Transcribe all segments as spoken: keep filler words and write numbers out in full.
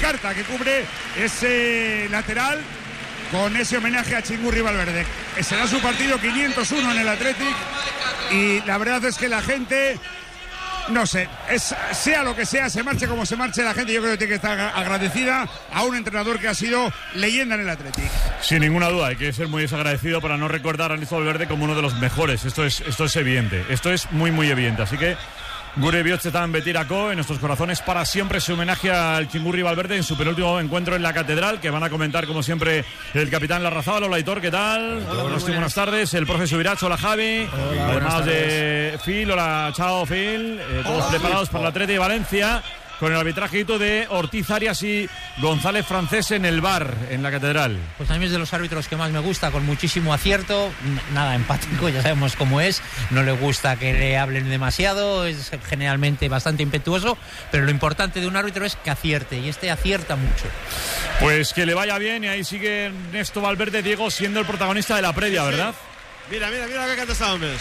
pancarta que cubre ese lateral con ese homenaje a Txingurri Valverde. Será su partido quinientos uno en el Athletic y la verdad es que la gente, no sé, es, sea lo que sea, se marche como se marche, la gente yo creo que tiene que estar agradecida a un entrenador que ha sido leyenda en el Athletic. Sin ninguna duda, hay que ser muy desagradecido para no recordar a Ernesto Valverde como uno de los mejores. Esto es, esto es evidente, esto es muy muy evidente, así que gure bihotzetan betirako, en nuestros corazones para siempre ese homenaje al Txingurri Valverde en su penúltimo encuentro en la Catedral, que van a comentar como siempre el capitán Larrazábal. Hola Aitor, ¿qué tal? Hola, buenas. buenas tardes, el profe Subirach, hola Javi, hola, además de Phil, hola chao Phil, eh, todos hola, preparados para el Atleti de Valencia, con el arbitrajito de Ortiz Arias y González Francés en el V A R, en la Catedral. Pues a mí es de los árbitros que más me gusta, con muchísimo acierto, nada empático, ya sabemos cómo es, no le gusta que le hablen demasiado, es generalmente bastante impetuoso, pero lo importante de un árbitro es que acierte, y este acierta mucho. Pues que le vaya bien, y ahí sigue Ernesto Valverde, Diego, siendo el protagonista de la previa, sí, ¿verdad? Sí. Mira, mira, mira que canta esta hombres.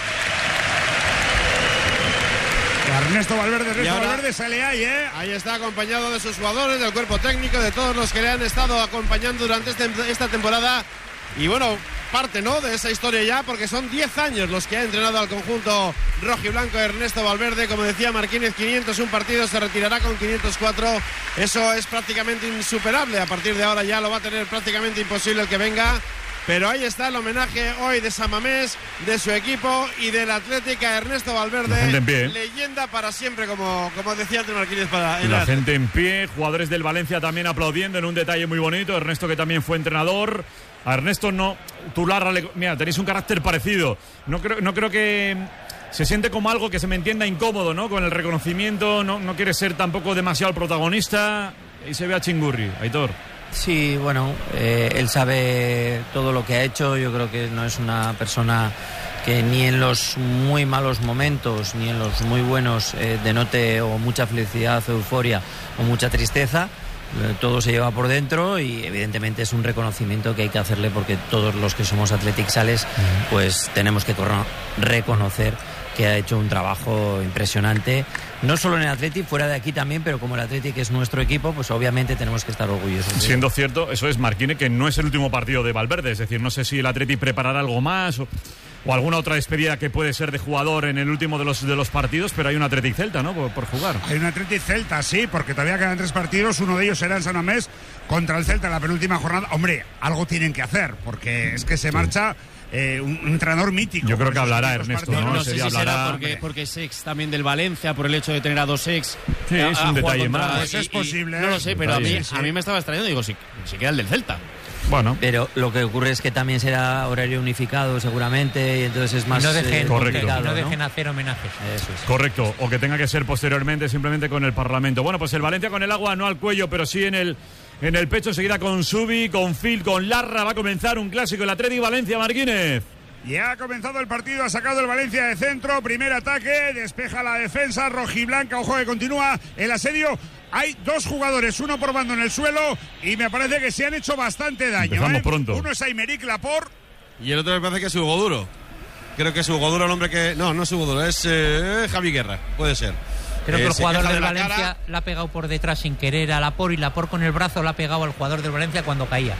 Ernesto Valverde, Ernesto ahora, Valverde sale ahí, ¿eh? Ahí está acompañado de sus jugadores, del cuerpo técnico, de todos los que le han estado acompañando durante este, esta temporada. Y bueno, parte, ¿no?, de esa historia ya, porque son diez años los que ha entrenado al conjunto rojiblanco Ernesto Valverde. Como decía Marquínez, quinientos un partidos, se retirará con quinientos cuatro. Eso es prácticamente insuperable. A partir de ahora ya lo va a tener prácticamente imposible el que venga. Pero ahí está el homenaje hoy de San Mamés, de su equipo y del Athletic a Ernesto Valverde, en pie, ¿eh? Leyenda para siempre, como, como decía Antonio Marquínez. Para la gente en pie, jugadores del Valencia también aplaudiendo en un detalle muy bonito. Ernesto, que también fue entrenador. A Ernesto no, tú Larra, le, mira, tenéis un carácter parecido. No creo, no creo que se siente como algo que se me entienda incómodo, ¿no? Con el reconocimiento, no, no quiere ser tampoco demasiado el protagonista. Ahí se ve a Txingurri, Aitor. Sí, bueno, eh, él sabe todo lo que ha hecho. Yo creo que no es una persona que ni en los muy malos momentos ni en los muy buenos eh, denote o mucha felicidad o euforia o mucha tristeza. Eh, todo se lleva por dentro y evidentemente es un reconocimiento que hay que hacerle, porque todos los que somos Athletic Sales pues tenemos que reconocer que ha hecho un trabajo impresionante, no solo en el Athletic, fuera de aquí también, pero como el Athletic es nuestro equipo, pues obviamente tenemos que estar orgullosos. Siendo cierto, eso es, Marquine, que no es el último partido de Valverde, es decir, no sé si el Athletic preparará algo más o, o alguna otra despedida que puede ser de jugador en el último de los, de los partidos, pero hay un Athletic Celta, ¿no?, por, por jugar. Hay un Athletic Celta, sí, porque todavía quedan tres partidos, uno de ellos será en San Mamés contra el Celta en la penúltima jornada. Hombre, algo tienen que hacer, porque es que se marcha... Eh, un, un entrenador mítico. Yo creo que hablará Ernesto, ¿no? No, no sé si hablará... será porque, porque es ex también del Valencia, por el hecho de tener a dos ex. Sí, a, es a un detalle contra, más. Pues es posible. Y, no lo sé, pero a mí, sí, sí. a mí me estaba extrañando. Digo, si, si queda el del Celta. Bueno. Pero lo que ocurre es que también será horario unificado seguramente, y entonces es más no dejen, eh, complicado, no, ¿no? dejen hacer homenajes. Eso es. Correcto, o que tenga que ser posteriormente simplemente con el Parlamento. Bueno, pues el Valencia con el agua no al cuello, pero sí en el en el pecho, seguida con Subi, con Phil, con Larra. Va a comenzar un clásico, el Athletic Valencia, Marquínez. Ya ha comenzado el partido, ha sacado el Valencia de centro, primer ataque, despeja la defensa rojiblanca, ojo que continúa el asedio. Hay dos jugadores, uno por bando en el suelo, y me parece que se han hecho bastante daño. Empezamos ¿eh? pronto. Uno es Aymeric Laporte. Y el otro me parece que es Hugo Duro. Creo que es Hugo Duro el hombre que... No, no es Hugo Duro, es eh, Javi Guerra, puede ser. Creo eh, que el jugador del de Valencia cara. le ha pegado por detrás sin querer a Laporte, y Laporte con el brazo le ha pegado al jugador del Valencia cuando caía.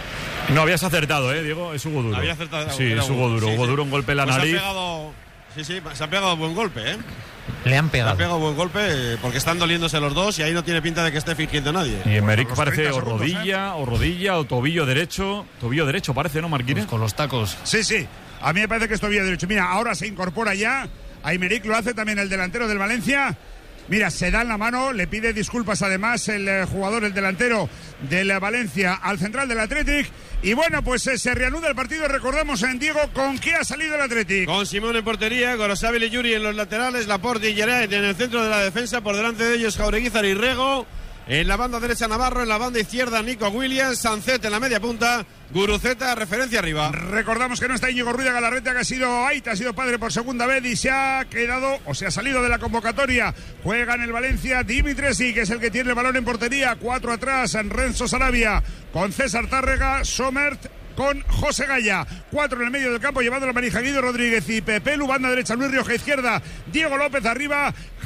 No habías acertado, ¿eh, Diego? Es Hugo Duro. Había acertado. Sí, es Hugo Duro. Sí, Hugo sí. Duro, un golpe en la Pues nariz. Se ha pegado, sí, sí, se ha pegado buen golpe, ¿eh? Le han Se ha pegado. pegado buen golpe eh, porque están doliéndose los dos y ahí no tiene pinta de que esté fingiendo nadie. Y Emerick Los parece treinta o segundos, rodilla, o rodilla, o tobillo derecho. Tobillo derecho parece, ¿no, Marquínez? Pues con los tacos. Sí, sí, a mí me parece que es tobillo derecho. Mira, ahora se incorpora ya, Aymeric lo hace también el delantero del Valencia. Mira, se da en la mano, le pide disculpas además el eh, jugador, el delantero del eh, Valencia al central del Athletic. Y bueno, pues eh, se reanuda el partido, recordamos en Diego, ¿con qué ha salido el Athletic? Con Simón en portería, Gorosabel y Yuri en los laterales, Laporte y Geray en el centro de la defensa, por delante de ellos Jaureguizar y Rego. En la banda derecha Navarro, en la banda izquierda Nico Williams, Sancet en la media punta, Guruceta, referencia arriba. Recordamos que no está Íñigo Ruiz de Galarreta, que ha sido Aita, ha sido padre por segunda vez y se ha quedado, o se ha salido de la convocatoria. Juega en el Valencia Dimitresi, que es el que tiene el balón en portería. Cuatro atrás, en Renzo Sarabia, con César Tárrega, Somert, con José Gaya. Cuatro en el medio del campo, llevando la manija Guido Rodríguez y Pepe Lu. Banda derecha Luis Rioja, izquierda Diego López, arriba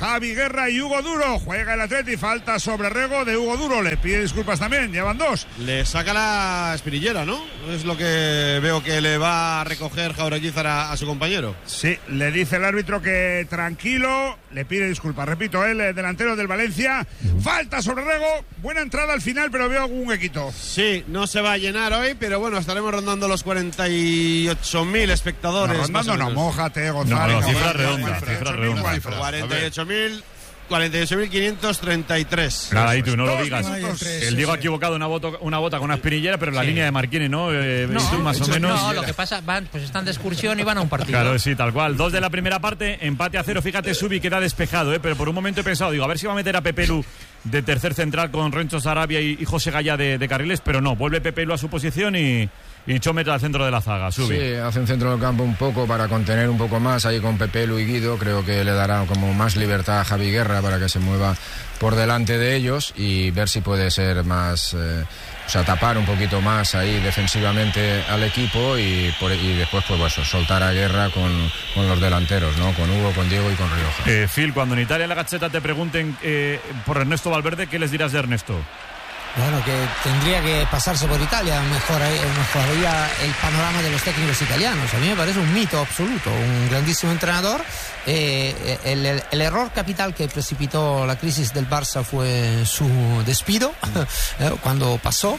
Javi Guerra y Hugo Duro. Juega el Atleti, falta sobre Rego de Hugo Duro. Le pide disculpas también, llevan dos. Le saca la espinillera, ¿no? Es lo que veo que le va a recoger Jaureguizar a, a su compañero. Sí, le dice el árbitro que tranquilo, le pide disculpas. Repito, el delantero del Valencia. Falta sobre Rego, buena entrada al final, pero veo algún huequito. Sí, no se va a llenar hoy, pero bueno, estaremos rondando los cuarenta y ocho mil espectadores. No, rondando no, mójate, Gonzalo. No, no, cifra redonda, cifra redonda. cuarenta y ocho mil. cuarenta y ocho mil quinientos treinta y tres. Nada, y tú no lo digas. Minutos. El Diego ha equivocado una bota, una bota con una espinillera, pero la Sí. línea de Marquini, ¿no? Eh, No, tú más o menos. No, lo que pasa, van, pues están de excursión y van a un partido. Claro, sí, tal cual. Dos de la primera parte, empate a cero. Fíjate, Subi queda despejado, ¿eh? Pero por un momento he pensado, digo, a ver si va a meter a Pepelu de tercer central con Rencho Sarabia y, y José Gaya de, de carriles, pero no, vuelve Pepelu a su posición y, y Chomet al centro de la zaga. Subi. Sí, hace un centro del campo un poco para contener un poco más ahí con Pepelu y Guido. Creo que le dará como más libertad a Javi Guerra para que se mueva por delante de ellos y ver si puede ser más, eh, o sea, tapar un poquito más ahí defensivamente al equipo y, por, y después pues bueno, soltar a Guerra con, con los delanteros, ¿no? Con Hugo, con Diego y con Rioja. Eh, Phil, cuando en Italia en la Gazzetta te pregunten eh, por Ernesto Valverde, ¿qué les dirás de Ernesto? Bueno, que tendría que pasarse por Italia, mejoraría, mejoraría el panorama de los técnicos italianos. A mí me parece un mito absoluto, un grandísimo entrenador. Eh, el, el, el error capital que precipitó la crisis del Barça fue su despido eh, cuando pasó,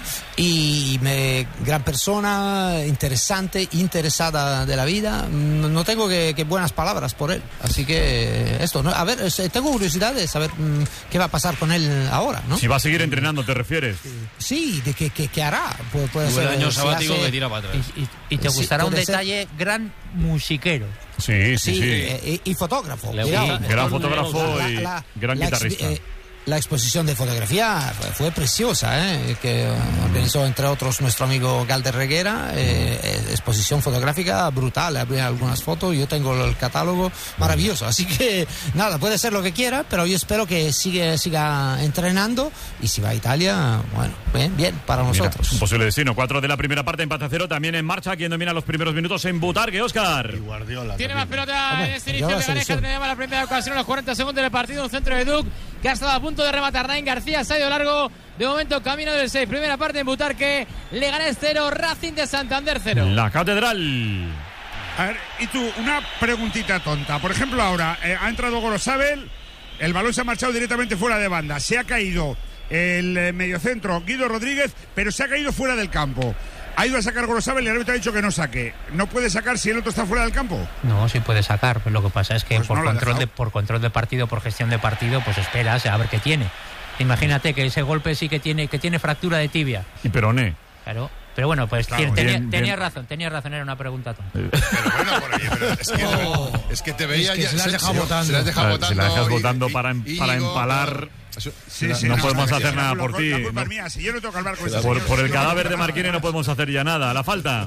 y me, gran persona, interesante, interesada de la vida. No tengo que, que buenas palabras por él, así que esto, ¿no? A ver, tengo curiosidad de saber mmm, qué va a pasar con él ahora, ¿no? Si va a seguir entrenando, ¿te refieres? Sí, de qué, qué, qué hará. Puede, puede Tuvo el ser, año si sabático hace- que tira para atrás. Y, y- y te Sí, gustará un puede ser. detalle, gran musiquero. Sí, sí, Sí, sí. eh, y, y fotógrafo. Le cuidado. gusta. Gran Todo el mundo fotógrafo La- y la- gran la exhi- guitarrista. eh, la exposición de fotografía fue, fue preciosa, ¿eh? Que organizó entre otros nuestro amigo Galder Reguera. Eh, eh, exposición fotográfica brutal, había algunas fotos, yo tengo el catálogo maravilloso, así que nada, puede ser lo que quiera, pero yo espero que sigue, siga entrenando, y si va a Italia, bueno, bien, bien para Mira, nosotros. es un posible destino. Cuatro de la primera parte, empate a cero. También en marcha. Quien domina los primeros minutos en Butarque, Óscar. Tiene más pelota Hombre, en este pues inicio ya la de Gareja, selección. tenemos la primera ocasión en los cuarenta segundos del partido, un centro de Duc que ha estado a punto de rematar. Nain García se ha ido largo, de momento camino del seis. Primera parte en Butarque, Leganés cero, Racing de Santander cero. La Catedral. A ver, y tú, una preguntita tonta. Por ejemplo, ahora eh, ha entrado Gorosabel, el balón se ha marchado directamente fuera de banda, se ha caído el eh, mediocentro Guido Rodríguez, pero se ha caído fuera del campo. Ha ido a sacar Gorosabel y el árbitro ha dicho que no saque. ¿No puede sacar si el otro está fuera del campo? No, sí puede sacar, pero lo que pasa es que Pues por, no lo ha control de, dejado. por control de partido, por gestión de partido, pues esperas a ver qué tiene. Imagínate que ese golpe sí que tiene, que tiene fractura de tibia. Y Peroné. Claro. Pero bueno, pues Claro, tiene- tenía, bien, tenía bien. razón, tenía razón, era una pregunta tonta. Pero bueno, por ahí, pero es que, Oh. es que te veía Es que ya. se la has dejado se- votando. se la has dejado Ah, votando. si la dejas y- votando y- para em- Íñigo, para empalar. claro. Eso- Sí, la- sí, no no, podemos no, hacer no, nada la por culpa- ti, La culpa no. es mía, si yo no tengo que hablar con esa Por, señora, por el si yo no cadáver tengo de nada. Marquini no podemos hacer ya nada. La falta.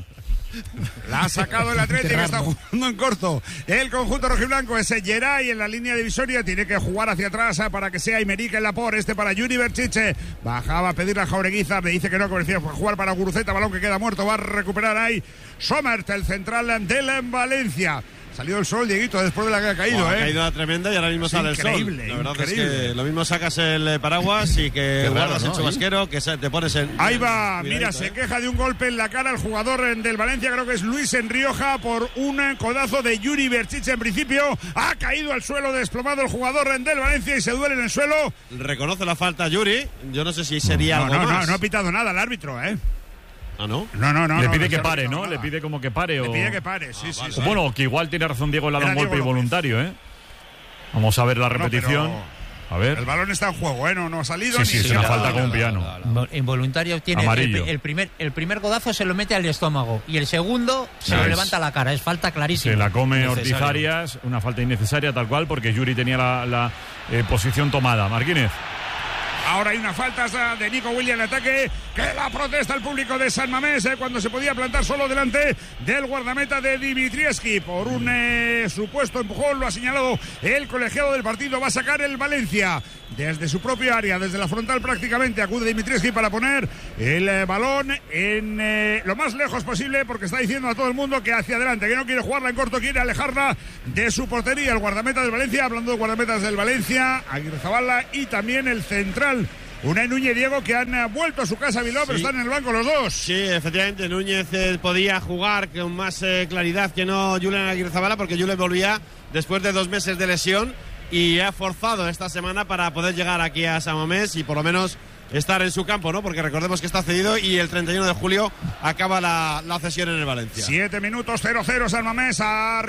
La ha sacado el Atlético, que está jugando en corto. El conjunto rojiblanco es Geray en la línea divisoria. Tiene que jugar hacia atrás ah, para que sea Imeric en la por. Este para Yuri Berchiche. Bajaba a pedirle a Jaureguizar. Le dice que no, que prefiere jugar para Guruceta. Balón que queda muerto. Va a recuperar ahí Somert, el central de la Valencia. Salió el sol, Dieguito, después de la que ha caído, Buah, ¿eh? Ha caído tremenda y ahora mismo Es sale el sol. increíble, La verdad increíble. es que lo mismo sacas el eh, paraguas y que raro, guardas ¿no? el chubasquero, que se- te pones en. Ahí va, Cuidadito, mira, eh. se queja de un golpe en la cara el jugador eh, del Valencia, creo que es Luis Enrioja, por un eh, codazo de Yuri Berchiche en principio. Ha caído al suelo desplomado el jugador eh, del Valencia y se duele en el suelo. Reconoce la falta Yuri. Yo no sé si sería No, algo no, no, más. no ha pitado nada el árbitro, ¿eh? Ah, ¿no? No, no, no. Le no, pide no que se ha pare, pitado ¿no? nada. Le pide como que pare. Le o... pide que pare, sí, sí, sí. Bueno, que igual tiene razón Diego, le ha dado Era un golpe Diego López. involuntario, ¿eh? Vamos a ver la No, repetición. pero A ver. El balón está en juego, ¿eh? No, no ha salido Sí, ni sí, es siquiera- una falta con un piano. Invo- Involuntario tiene el, Amarillo. el primer el primer codazo se lo mete al estómago y el segundo se No, lo es- levanta a la cara, es falta clarísima. Se la come Innecesario. Ortiz Arias, una falta innecesaria tal cual, porque Yuri tenía la, la, eh, posición tomada. Marquínez. Ahora hay una falta de Nico Williams en ataque, que la protesta el público de San Mamés eh, cuando se podía plantar solo delante del guardameta de Dimitrievski por un eh, supuesto empujón. Lo ha señalado el colegiado del partido. Va a sacar el Valencia. desde su propia área, desde la frontal prácticamente, acude Dimitrievski para poner el eh, balón en eh, lo más lejos posible, porque está diciendo a todo el mundo que hacia adelante, que no quiere jugarla en corto, quiere alejarla de su portería. El guardameta del Valencia, hablando de guardametas del Valencia, Aguirrezabala, y también el central Unai Núñez, Diego, que han vuelto a su casa a Bilbao, sí, pero están en el banco los dos. Sí, efectivamente, Núñez eh, podía jugar con más eh, claridad que no Julen Aguirrezabala, porque Julen volvía después de dos meses de lesión y ha forzado esta semana para poder llegar aquí a San Mamés y por lo menos estar en su campo, ¿no? Porque recordemos que está cedido y el treinta y uno de julio acaba la, la cesión en el Valencia. Siete minutos, cero cero San Mamés,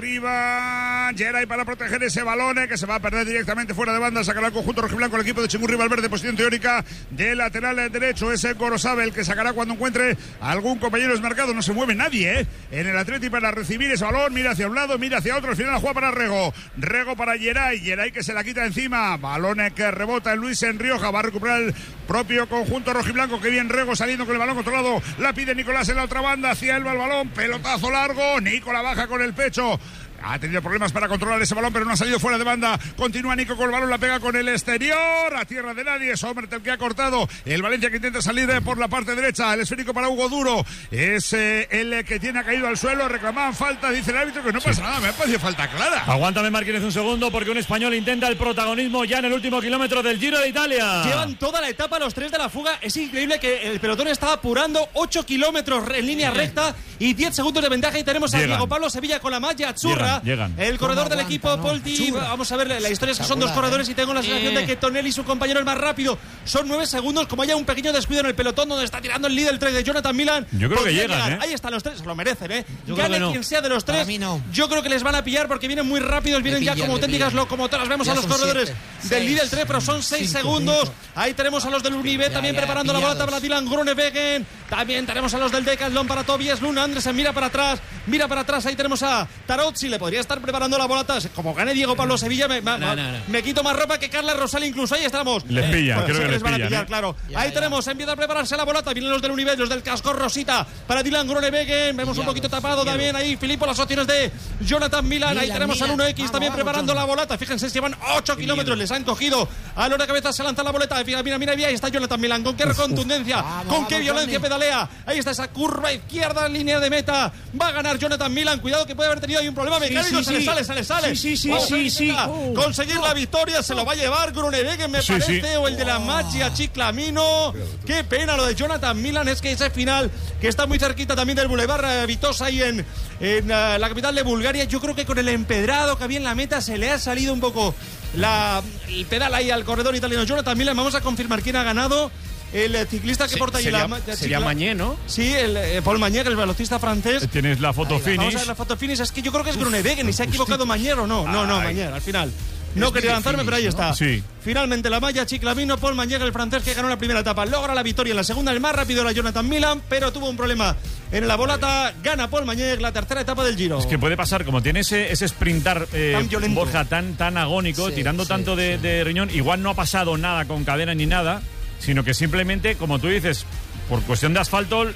arriba Geray para proteger ese balón que se va a perder directamente fuera de banda. Sacará el conjunto rojiblanco el equipo de Chingurri Valverde, posición teórica de lateral derecho. Ese Gorosabel, el que sacará cuando encuentre algún compañero desmarcado. No se mueve nadie, ¿eh? En el Atleti para recibir ese balón, mira hacia un lado, mira hacia otro. Al final la juega para Rego, Rego para Geray, Geray que se la quita encima, balón que rebota en Luis en Rioja, va a recuperar el propio conjunto rojiblanco. Que bien Rego saliendo con el balón controlado, la pide Nicolás en la otra banda, hacia él va el balón, pelotazo largo, Nico la baja con el pecho. Ha tenido problemas para controlar ese balón, pero no ha salido fuera de banda. Continúa Nico con el balón, la pega con el exterior, a tierra de nadie. Sommer el que ha cortado. El Valencia que intenta salir por la parte derecha. El esférico para Hugo Duro. Es eh, el que tiene caído al suelo. Reclamaban falta, dice el árbitro, que no pasa sí. nada. Me ha parecido falta clara. Aguántame, Martínez, un segundo, porque un español intenta el protagonismo ya en el último kilómetro del Giro de Italia. Llevan toda la etapa los tres de la fuga. Es increíble que el pelotón está apurando ocho kilómetros en línea recta y diez segundos de ventaja. Y tenemos a Diego Pablo Sevilla con la malla churra. Llegan, llegan. El corredor del equipo, no, Polti, vamos a ver, la historia es que son dos corredores y tengo la sensación de que Tonelli y su compañero es más rápido. Son nueve segundos, como haya un pequeño descuido en el pelotón donde está tirando el líder el tres de Jonathan Milan. Yo creo que llegan, ¿eh? Ahí están los tres, se lo merecen, ¿eh? Yo Gane no. quien sea de los tres. No. Yo creo que les van a pillar porque vienen muy rápidos, vienen pillan, ya como auténticas locomotoras. Vemos ya a los corredores siete, del líder tres, pero son seis segundos. Cinco. Ahí tenemos a los del Unive también ya, preparando ya, la bolata para Dylan Groenewegen. También tenemos a los del Decathlon para Tobias Lund Andresen, mira para atrás, mira para atrás. Ahí tenemos a Tarozzi, le podría estar preparando la bolata. Como gane Diego Pablo Sevilla, me, me, no, no, no. me quito más ropa que Carla Rosal incluso. Ahí estamos. Les pillan, pues, creo que les, les van pillan, a pillar, ¿eh? claro. Ya, Ahí ya. tenemos, empieza a prepararse la bolata. Vienen los del Unive, los del casco Rosita para Dylan Groenewegen. Vemos ya, un poquito tapado quiero. también ahí Filippo, las opciones de Jonathan Milan. Milan ahí tenemos Milan. al uno equis vamos, también vamos, preparando Jonathan. la bolata. Fíjense, llevan ocho kilómetros, les han cogido. A la hora de cabeza se lanza la boleta. Mira, mira, mira, ahí está Jonathan Milan. Con qué contundencia, vamos, con vamos, qué violencia Johnny. pedalea. Ahí está esa curva izquierda, línea de meta. Va a ganar Jonathan Milan. Cuidado que puede haber tenido ahí un problema mecánico. Sí, sí, se sí. le sale, se le sale. Sí, sí, sí, sí, sí. Uh. Conseguir la victoria, se lo va a llevar Groenewegen, me sí, parece, sí. o el de la Maggia Chiclamino. Qué pena lo de Jonathan Milan, es que ese final, que está muy cerquita también del Boulevard Vitosa, ahí en, en uh, la capital de Bulgaria. Yo creo que con el empedrado que había en la meta se le ha salido un poco la, el pedal ahí al corredor italiano Jonathan Milan. Vamos a confirmar quién ha ganado. El ciclista que Se, porta ahí sería, la, la sería Mañé, ¿no? Sí, el eh, Paul Mañé, el velocista francés. Tienes la foto ahí, finish. Vamos a ver la foto finish. Es que yo creo que es Groenewegen y se ha equivocado Mañé o no. No, no, Mañé, al final. No quería lanzarme, pero ahí está. Sí. Finalmente la malla Chiclamino, Paul Mañé, el francés que ganó la primera etapa, logra la victoria en la segunda. El más rápido era Jonathan Milan, pero tuvo un problema en la volata. Gana Paul Mañé la tercera etapa del Giro. Es que puede pasar, como tiene ese, ese sprintar eh, tan Borja tan, tan agónico, sí, tirando sí, tanto de, sí. de riñón. Igual no ha pasado nada con cadena ni nada, sino que simplemente, como tú dices, por cuestión de asfalto,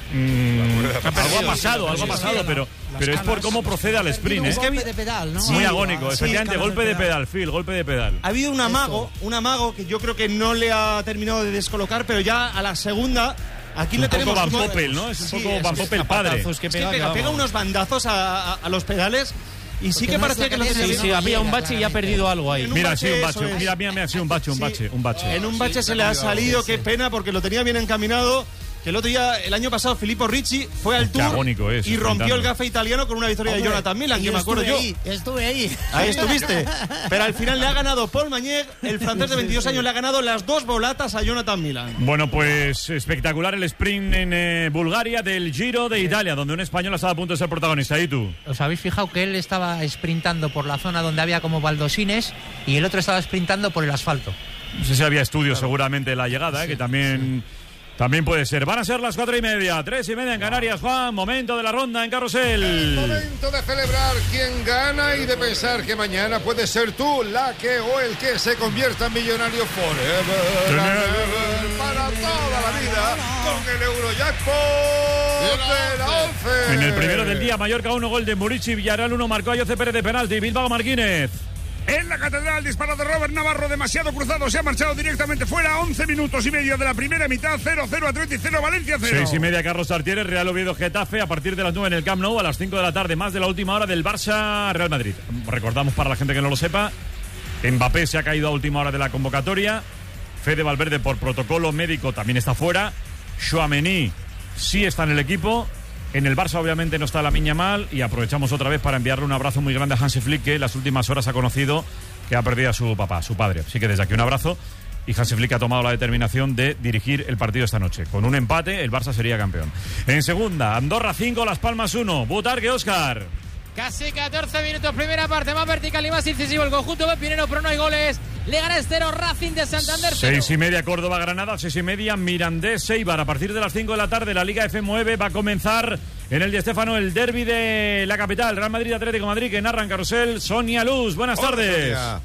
mmm, algo ha pasado, algo ha pasado, pero, pero es por cómo procede al sprint, ¿eh? Es que golpe de pedal, ¿no? Muy agónico, sí, efectivamente, golpe de pedal, Phil, golpe de pedal. Ha habido un amago, un amago que yo creo que no le ha terminado de descolocar, pero ya a la segunda... Aquí un le poco tenemos Van Poppel, ¿no? Es un sí, poco Van Poppel padre. Es que pega, pega, pega unos bandazos a, a, a los pedales. Y sí que no parecía que lo tenía. Sí, sí, había un bache y ha perdido algo ahí. Mira, sí, un bache. Mira, mira, mira, sí, un bache, un bache, un bache. En un bache se le ha salido, qué pena, porque lo tenía bien encaminado. Que el otro día, el año pasado, Filippo Ricci fue al Tour es, y rompió el gafe italiano con una victoria Hombre, de Jonathan Milan, que me acuerdo yo. Ahí, estuve ahí. Ahí estuviste. Pero al final le ha ganado Paul Mañé, el francés de veintidós años, le ha ganado las dos volatas a Jonathan Milan. Bueno, pues espectacular el sprint en eh, Bulgaria del Giro de Italia, donde un español ha estado a punto de ser protagonista. ¿Y tú? ¿Os habéis fijado que él estaba sprintando por la zona donde había como baldosines y el otro estaba sprintando por el asfalto? No sé si había estudios claro. seguramente de la llegada, eh, sí, que también... Sí. También puede ser. Van a ser las cuatro y media, tres y media en Canarias, Juan. Momento de la ronda en Carrusel. El momento de celebrar quién gana y de pensar que mañana puede ser tú la que o el que se convierta en millonario forever, forever para toda la vida con el Eurojackpot de la once. En el primero del día, Mallorca uno, gol de Murici, Villarreal uno, marcó Ayoce Pérez de penalti, Bilbao Marquínez. En la Catedral, disparo de Robert Navarro, demasiado cruzado, se ha marchado directamente fuera. once minutos y medio de la primera mitad, cero cero Atleti, cero Valencia, cero. Seis y media, Carlos Tartiere, Real Oviedo Getafe, a partir de las nueve en el Camp Nou, a las cinco de la tarde, más de la última hora del Barça Real Madrid. Recordamos para la gente que no lo sepa, Mbappé se ha caído a última hora de la convocatoria, Fede Valverde por protocolo médico también está fuera, Tchouaméni sí está en el equipo. En el Barça obviamente no está Lamine Yamal y aprovechamos otra vez para enviarle un abrazo muy grande a Hansi Flick, que en las últimas horas ha conocido que ha perdido a su papá, su padre. Así que desde aquí un abrazo, y Hansi Flick ha tomado la determinación de dirigir el partido esta noche. Con un empate el Barça sería campeón. En segunda, Andorra cinco, Las Palmas uno. Butarque, Óscar. Casi catorce minutos, primera parte, más vertical y más incisivo el conjunto de Pinero, pero no hay goles. Le gana cero, Racing de Santander cero. Seis y media, Córdoba, Granada. Seis y media, Mirandés, Eibar. A partir de las cinco de la tarde, la Liga F nueve va a comenzar en el Di Stéfano el derbi de la capital. Real Madrid, Atlético de Madrid, que narra en carrusel Sonia Luz. Buenas Hola, tardes. Sonia.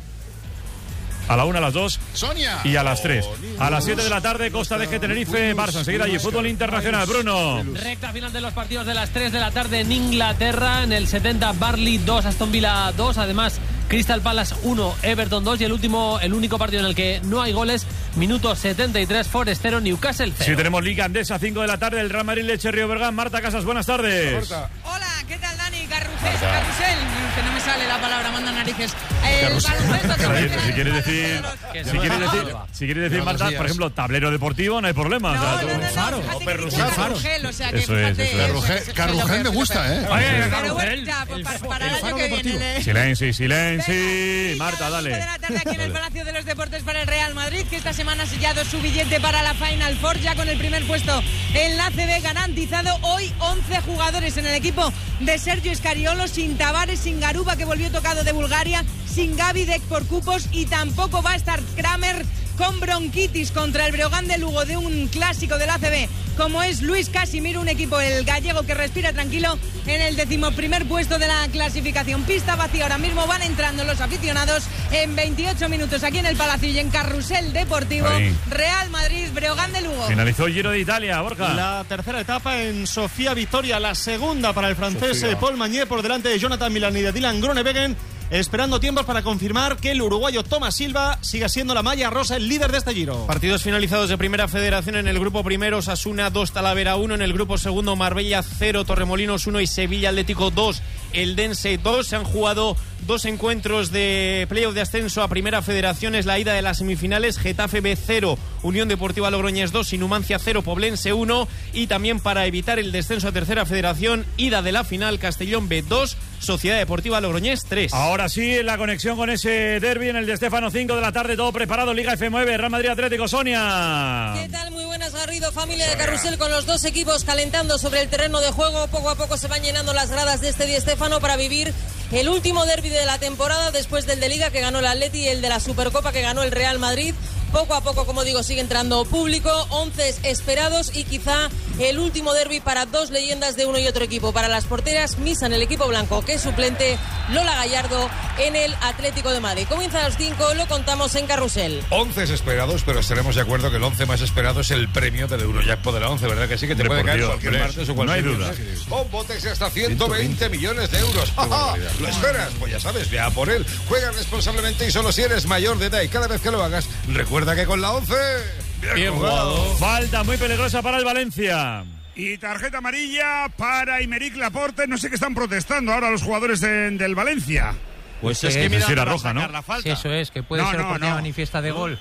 A la una, a las dos Sonia. y a las tres. A las siete de la tarde, Costa de G, Tenerife, Barça. Enseguida allí, fútbol internacional. Bruno. Recta final de los partidos de las tres de la tarde en Inglaterra. En el setenta, Burnley dos, Aston Villa dos. Además, Crystal Palace uno, Everton dos. Y el último, el único partido en el que no hay goles, minuto setenta y tres, Forest cero, Newcastle cero. Sí, tenemos Liga Andesa, cinco de la tarde, el Real Madrid, Leche, Río Bergán. Marta Casas, buenas tardes. Hola, ¿qué tal, Dani? Carrusel, carrusel, que no me sale la palabra, manda narices. El baloncesto que Si quieres decir, si quieres decir, si quieres decir, Marta, por ejemplo, tablero deportivo, no hay problema. No, o sea, no, tú- no, no, Faro. fíjate que Perrusel. dice carrusel, o sea que Eso es, fíjate, eso es. Carrusel, eso es Carrusel lo me gusta, peor, ¿eh? lo peor. Oye, Pero bueno, ya, pues, para, para el año que viene. le- Silencio, silencio. Marta, once de dale. la tarde aquí en el Palacio de los Deportes para el Real Madrid, que esta semana ha sellado su billete para la Final Four, ya con el primer puesto en la A C B garantizado. Hoy once jugadores en el equipo de Sergio Scariolo, sin Tavares, sin Garuba, que volvió tocado de Bulgaria, sin Gavi Deck por cupos, y tampoco va a estar Kramer con bronquitis contra el Breogán de Lugo de un clásico del A C B, como es Luis Casimiro, un equipo, el gallego, que respira tranquilo en el decimoprimer puesto de la clasificación. Pista vacía ahora mismo, van entrando los aficionados en veintiocho minutos aquí en el Palacio y en Carrusel Deportivo. Ahí. Real Madrid, Breogán de Lugo. Finalizó el Giro de Italia, Borja. La tercera etapa en Sofía Victoria, la segunda para el francés Sofía. eh, Paul Magnier, por delante de Jonathan Milan y de Dylan Groenewegen, esperando tiempos para confirmar que el uruguayo Tomás Silva siga siendo la malla rosa, el líder de este Giro. Partidos finalizados de Primera Federación. En el grupo primero, Osasuna dos, Talavera uno. En el grupo segundo, Marbella cero, Torremolinos uno y Sevilla Atlético dos, Eldense dos. Se han jugado dos encuentros de playoff de ascenso a Primera Federación. Es la ida de las semifinales. Getafe B cero, Unión Deportiva Logroñés dos, Numancia cero, Poblense uno. Y también, para evitar el descenso a Tercera Federación, ida de la final, Castellón B dos, Sociedad Deportiva Logroñés tres. Ahora sí, la conexión con ese derbi en el de Stéfano, cinco de la tarde, todo preparado. Liga F nueve, Real Madrid Atlético, Sonia. ¿Qué tal? Muy buenas, Garrido, familia de Carrusel, con los dos equipos calentando sobre el terreno de juego. Poco a poco se van llenando las gradas de este Di Stéfano para vivir el último derbi de la temporada, después del de Liga que ganó el Atleti y el de la Supercopa que ganó el Real Madrid. Poco a poco, como digo, sigue entrando público, once esperados y quizá el último derbi para dos leyendas de uno y otro equipo. Para las porteras, Misa en el equipo blanco, que es suplente, Lola Gallardo en el Atlético de Madrid. Comienza a las cinco, lo contamos en Carrusel. once esperados, pero estaremos de acuerdo que el once más esperado es el premio del Eurojackpot de la once, ¿verdad que sí? Que te Hombre, puede por caer Dios, cualquier hombre, martes o no hay cualquier duda. viernes. Con botes de hasta ciento veinte millones de euros. ¡Ja, ja! ¿Lo esperas? Pues ya sabes, vea por él. Juega responsablemente y solo si eres mayor de edad. Y cada vez que lo hagas, recuerda que con la once... Bien, Bien jugado. jugado. Falta muy peligrosa para el Valencia. Y tarjeta amarilla para Aymeric Laporte. No sé qué están protestando ahora los jugadores de- del Valencia. Pues es que mira, era roja, ¿no? Sí, eso es, que puede No, ser no, oportunidad no. manifiesta de gol.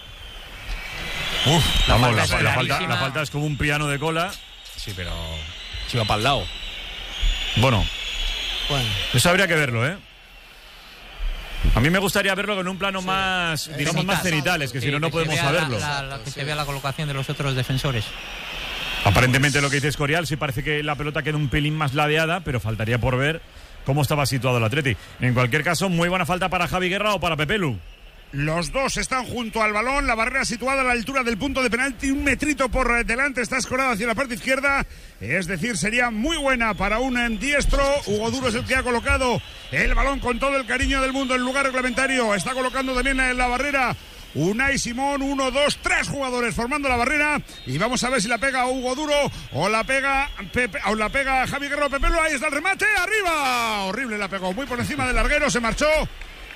Uf, vamos, falta la, es la falta, clarísima. la falta es como un piano de cola. Sí, pero se va para el lado. Bueno, Bueno, eso habría que verlo, ¿eh? A mí me gustaría verlo con un plano más, digamos, más cenitales, que si Sí, no, no se podemos vea la- saberlo. la- la- que se vea la colocación de los otros defensores. Aparentemente lo que dice Escorial, sí parece que la pelota queda un pelín más ladeada, pero faltaría por ver cómo estaba situado el Atleti. En cualquier caso, muy buena falta para Javi Guerra o para Pepelu. Los dos están junto al balón, la barrera situada a la altura del punto de penalti, un metrito por delante, está escorada hacia la parte izquierda, es decir, sería muy buena para un diestro. Hugo Duro es el que ha colocado el balón con todo el cariño del mundo en el lugar reglamentario, está colocando también en la barrera Unai Simón, uno, dos, tres jugadores formando la barrera, y vamos a ver si la pega Hugo Duro o la pega Pepe, o la pega Javi Guerra o Pepelu. Ahí está el remate, arriba, horrible, la pegó muy por encima del larguero, se marchó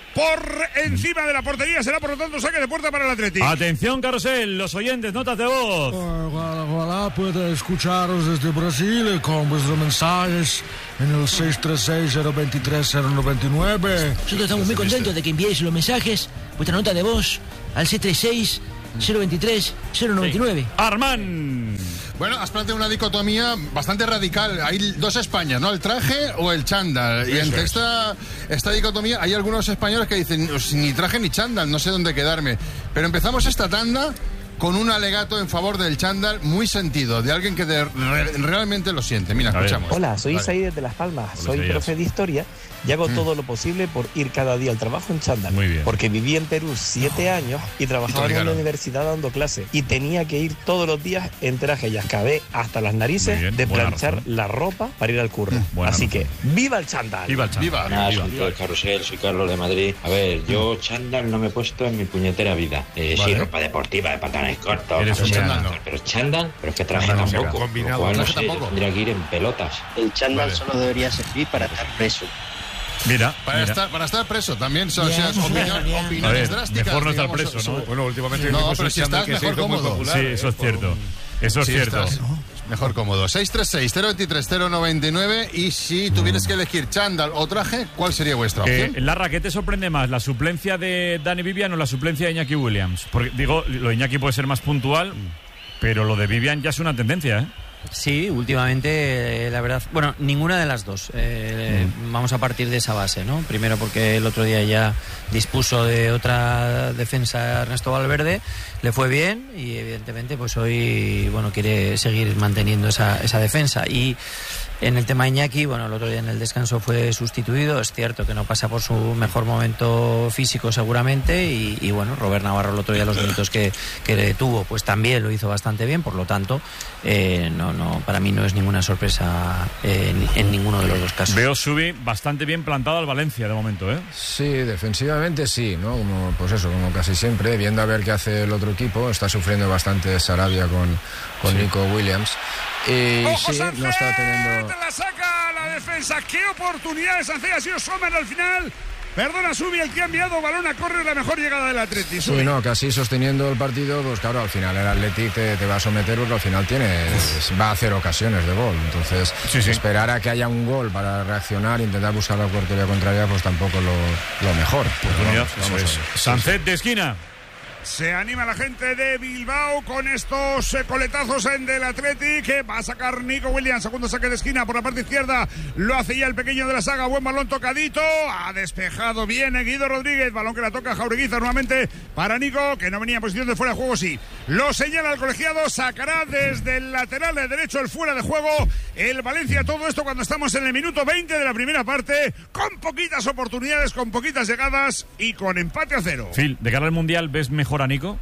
por encima de la portería. Será por lo tanto saque de puerta para el Atlético. Atención, Carrusel, los oyentes, notas de voz. Ojalá, ojalá pueda escucharos desde Brasil con vuestros mensajes en el seis tres seis, cero dos tres, cero nueve nueve. Nosotros estamos muy contentos de que enviéis los mensajes, vuestra nota de voz al seis tres seis, cero dos tres, cero nueve nueve. Armán. Bueno, has planteado una dicotomía bastante radical. Hay dos Españas, ¿no? El traje o el chándal. Y Eso entre es. esta, esta dicotomía hay algunos españoles que dicen ni traje ni chándal, no sé dónde quedarme. Pero empezamos esta tanda con un alegato en favor del chándal muy sentido, de alguien que de, re, realmente lo siente. Mira, escuchamos. Hola, soy Vale. Isaí desde Las Palmas. Hola, Soy Isaías. profe de historia y hago Mm. todo lo posible por ir cada día al trabajo en chándal. Muy bien. Porque viví en Perú siete años y trabajaba en obligaron. una universidad dando clases. Y tenía que ir todos los días en traje y acabé hasta las Muy narices bien, de buena planchar razón. la ropa para ir al curro. buena Así razón. que, ¡viva el chándal! Viva el chándal. Viva. Buenas, soy el Carrusel, soy Carlos de Madrid. A ver, yo chándal no me he puesto en mi puñetera vida. Eh, Vale. Sí, ropa deportiva, de pantalones cortos, Eres un camisetas, chándal, no. pero chándal, pero es que traje Bueno, tampoco. combinado, Con lo cual, no traje sé, yo tampoco. tendría que ir en pelotas. El chándal Vale. solo debería servir para estar preso. Mira, Para mira. estar, para estar preso también, son Bien, o sea, opinión- bien, bien. opiniones A ver, drásticas. mejor no estar digamos, preso, sobre- ¿no? Bueno, últimamente No, vimos pero un si chándal estás que se mejor hizo muy cómodo. popular, Sí, ¿eh? eso es Por- cierto. Eso es Sí, cierto. estás mejor cómodo. seis tres seis, cero dos tres, cero nueve nueve. Y si tuvieras que elegir chándal o traje, ¿cuál sería vuestra Eh, opción? Larra, ¿qué te sorprende más? ¿La suplencia de Dani Vivian o la suplencia de Iñaki Williams? Porque digo, lo de Iñaki puede ser más puntual, pero lo de Vivian ya es una tendencia, ¿eh? Sí, últimamente, eh, la verdad, bueno, ninguna de las dos. Eh, Mm. Vamos a partir de esa base, ¿no? Primero porque el otro día ya dispuso de otra defensa Ernesto Valverde, le fue bien y evidentemente pues hoy, bueno, quiere seguir manteniendo esa, esa defensa. Y en el tema Iñaki, bueno, el otro día en el descanso fue sustituido, es cierto que no pasa por su mejor momento físico seguramente y, y bueno, Robert Navarro el otro día los minutos que, que tuvo, pues también lo hizo bastante bien, por lo tanto, eh, no, no, para mí no es ninguna sorpresa eh, en, en ninguno de los dos casos. Veo Subi bastante bien plantado al Valencia de momento, ¿eh? Sí, defensivamente sí, ¿no? Como, pues eso, como casi siempre, viendo a ver qué hace el otro equipo, está sufriendo bastante Sarabia con, con Sí. Nico Williams. Y ¡Ojo, sí, Sánchez! no está teniendo... La saca la defensa. ¡Qué oportunidades! Sánchez ha sido Sommer al final. Perdona, Subi, el que ha enviado balón a córner, la mejor llegada del Atleti. Sí, no, casi sosteniendo el partido, pues claro, al final el Athletic te, te va a someter, porque al final tiene, va a hacer ocasiones de gol. Entonces, Sí, sí. esperar a que haya un gol para reaccionar, intentar buscar la portería contraria, pues tampoco lo, lo mejor. Pero Oportunidad, vamos, vamos eso a es. ver. Sánchez de esquina. Se anima la gente de Bilbao con estos eh, coletazos en del Athletic, que va a sacar Nico Williams, segundo saque de esquina por la parte izquierda, lo hace ya el pequeño de la saga, buen balón tocadito, ha despejado bien Guido Rodríguez, balón que la toca Jaureguizar nuevamente para Nico, que no venía en posición de fuera de juego, sí, lo señala el colegiado, sacará desde el lateral de derecho el fuera de juego, el Valencia, todo esto cuando estamos en el minuto veinte de la primera parte, con poquitas oportunidades, con poquitas llegadas y con empate a cero. Phil, de cara al Mundial, ¿ves mejor a Nico?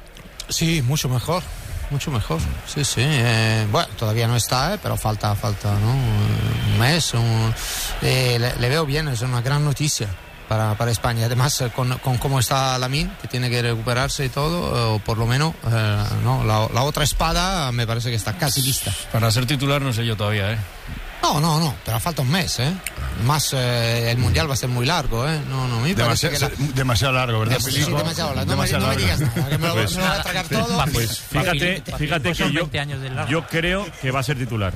Sí, mucho mejor. Mucho mejor, sí, sí. Eh, bueno, todavía no está, eh, pero falta, falta, ¿no? Un mes. Un, eh, le, le veo bien, es una gran noticia para, para España. Además, eh, con, con cómo está Lamine, que tiene que recuperarse y todo, eh, o por lo menos, eh, no, la, la otra espada me parece que está casi lista. Para ser titular no sé yo todavía, ¿eh? No, no, no, pero falta un mes, ¿eh? Más, eh, el Mundial va a ser muy largo, ¿eh? No, no, me parece Demasiado, que la... demasiado largo, ¿verdad? Sí, sí, demasiado largo. No, Demasiado me, no me largo. digas nada, que me lo, Pues- me lo voy a tragar todo. Pues fíjate, fíjate que yo, yo creo que va a ser titular.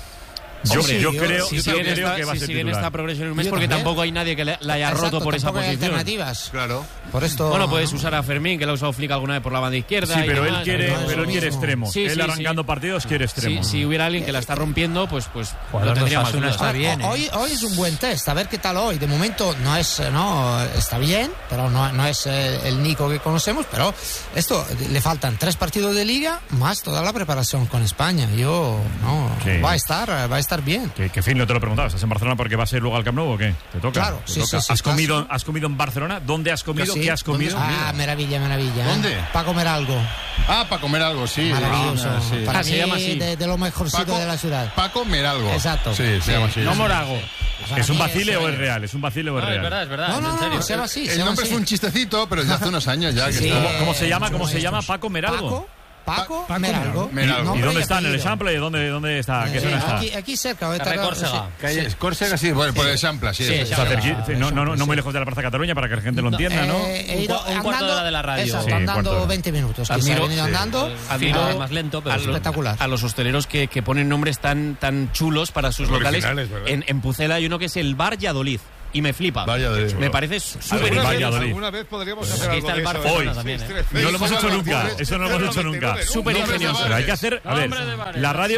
Yo, Sí, yo yo- creo, si yo sigue en creo esta- que va a si ser sigue en titular. esta progresión en un mes, Yo porque también. tampoco hay nadie que le, la haya Exacto, roto por esa tampoco hay posición. alternativas. Claro. Por esto... Bueno, puedes usar a Fermín, que lo ha usado Flick alguna vez por la banda izquierda. Sí, y pero él demás. quiere, no es pero lo él quiere mismo. extremos. Sí, él sí, arrancando sí. partidos quiere Si, extremos. si hubiera alguien que la está rompiendo, pues, pues lo Jugador de tendría más Osasuna dudas. está bien, ¿eh? Hoy, hoy es un buen test, a ver qué tal hoy. De momento no es, no, está bien, pero no, no es eh, el Nico que conocemos, pero esto le faltan tres partidos de liga más toda la preparación con España. Yo, no, Sí. va a estar, va a estar bien. Que, que fin, no te lo preguntaba. ¿Estás en Barcelona porque vas a ir luego al Camp Nou o qué? ¿Te toca? Claro, ¿Te sí, toca? sí, sí, ¿Has, claro. comido, ¿Has comido en Barcelona? ¿Dónde has comido? Sí. ¿Qué has comido? Ah, maravilla, maravilla. ¿eh? ¿Dónde? Para comer algo. Ah, para comer algo, sí. Maravilloso. Ah, sí. Para Ah, se mí, llama así. de, de lo mejorcito Paco- de la ciudad. Para comer algo. Exacto. Sí, se Sí. llama así. No sí. Morago. ¿Es un Para mí vacile es, o es eh, real? ¿Es un vacile o es No, es real? verdad, es verdad. No, no, en no, serio. se llama así. se El llama nombre así. es un chistecito, pero desde hace unos años ya que Sí. está. ¿Cómo, cómo se llama? ¿Cómo se Sí. llama? ¿Paco Meralgo? Paco, Paco, Pa- Meralgo. ¿Y dónde está? ¿En el Chample? ¿Dónde, dónde está? ¿Qué Eh, zona está? aquí, aquí cerca. Carrer Carrer- Córcega. Calle Córcega, sí, por, por el Sampla, sí. Sí, eso. Está cerqui- no, no, no, no muy lejos de la Plaza Cataluña para que la gente lo entienda, ¿no? Eh, he ido Un cu- un cuarto de hora de la radio. Exacto, Sí, cuarto de andando hora. veinte minutos. Quizá Admiro- he venido sí. andando. Admiro eh, más lento, pero a los, espectacular. a los hosteleros que, que ponen nombres tan, tan chulos para sus locales. Originales, ¿verdad? En, en Pucela hay uno que es el Bar Valladolid. Y me flipa. Valladolid. Me parece súper ¿Alguna vez, Valladolid. alguna vez podríamos hacer Aquí algo está el de eso? Barcelona Hoy. también, ¿eh? seis tres seis, No lo hemos hecho cero nunca, veintitrés, eso no lo hemos hecho nunca. Súper ingenioso. Pero hay que hacer, a ver, Nombre de bares. la radio...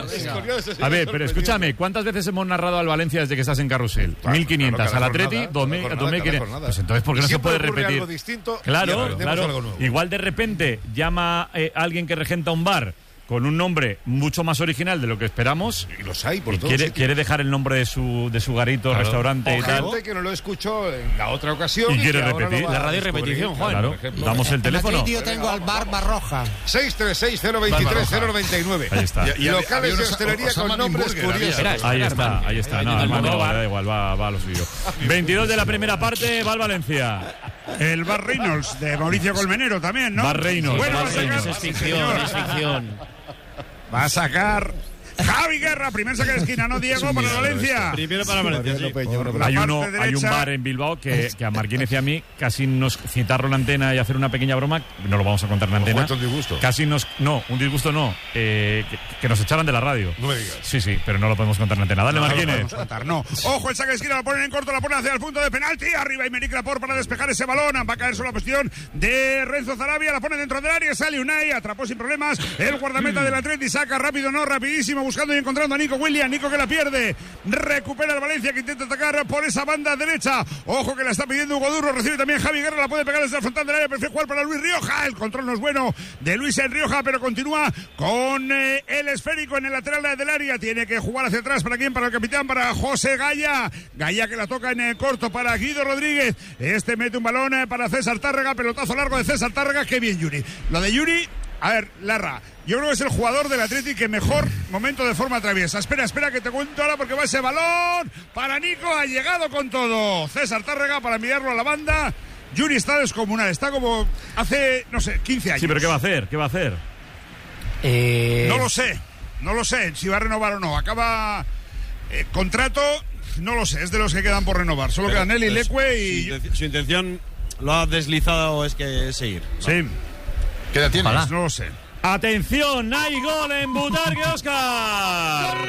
A ver, pero escúchame, ¿cuántas veces hemos narrado al Valencia desde que estás en Carrusel? Claro, mil quinientas, claro, al cada Atleti, jornada, dos mil, cada dos mil quinientos. jornada. Pues entonces, ¿por qué no se Siempre puede ocurre repetir? algo distinto y Claro, aprendemos algo claro. nuevo. Igual de repente llama eh, alguien que regenta un bar con un nombre mucho más original de lo que esperamos. Y los hay por y todos quiere, sitios. quiere dejar el nombre de su, de su garito, Claro. restaurante O y tal. gente que no lo escuchó en la otra ocasión Y quiere que ahora repetir. lo va La a radio descubrir. repetición, Juan. Claro, Claro. por ejemplo. Damos el En teléfono. Madrid yo tengo al bar Barroja. seis tres seis, cero veintitrés, cero noventa y nueve. Ahí está. Y, y locales de hostelería con nombres curiosos. Ahí está, ahí está. No, hermano, no, da igual, va, va a lo suyo. veintidós de la primera parte, va al Valencia. El Bar Reynolds de Mauricio Colmenero también, ¿no? Bar Reynolds. Bueno, Bar va a sacar- Reynolds. Es ficción, es ficción. Va a sacar Javi Guerra, primer saque de esquina, ¿no, Diego? Para Valencia. Primero para Valencia, sí. Hay, La uno, parte hay un derecha. bar en Bilbao que, que a Marquínez y a mí casi nos citarlo en la antena y hacer una pequeña broma, no lo vamos a contar en la antena. Ojo, esto es un disgusto. Casi nos, no, un disgusto no, eh, que, que nos echaran de la radio. No me digas. Sí, sí, pero no lo podemos contar en la antena. Dale, No, no lo Marquínez. podemos contar, no. Ojo, el saque de esquina lo ponen en corto, la ponen hacia el punto de penalti. Arriba Imeric Laporte para despejar ese balón. Va a caer solo la posición de Renzo Zarabia. La pone dentro del área. Sale Unai, atrapó sin problemas. El guardameta del Atleti saca rápido, no, rapidísimo, buscando y encontrando a Nico Williams. Nico que la pierde. Recupera el Valencia que intenta atacar por esa banda derecha. Ojo que la está pidiendo Hugo Duro. Recibe también Javi Guerra. La puede pegar desde el frontal del área. Prefiere jugar para Luis Rioja. El control no es bueno de Luis en Rioja, pero continúa con eh, el esférico en el lateral del área. Tiene que jugar hacia atrás. ¿Para quién? Para el capitán, para José Gaya. Gaya que la toca en el corto para Guido Rodríguez. Este mete un balón eh, para César Tárrega. Pelotazo largo de César Tárrega. Qué bien, Yuri. Lo de Yuri. A ver, Larra, yo creo que es el jugador del Atlético que mejor momento de forma atraviesa. Espera, espera que te cuento ahora porque va ese balón para Nico, ha llegado con todo. César Tárrega para enviarlo a la banda. Yuri está descomunal, está como hace, no sé, quince años. Sí, pero ¿qué va a hacer? ¿Qué va a hacer? Eh... No lo sé, no lo sé si va a renovar o no. Acaba eh, contrato, no lo sé, es de los que quedan por renovar. Solo quedan él y Leque y... Su intención, su intención lo ha deslizado, es que es seguir. ¿no? Sí. ¿Qué edad tienes? Pues no lo sé. Atención, hay gol en Butarque, Óscar.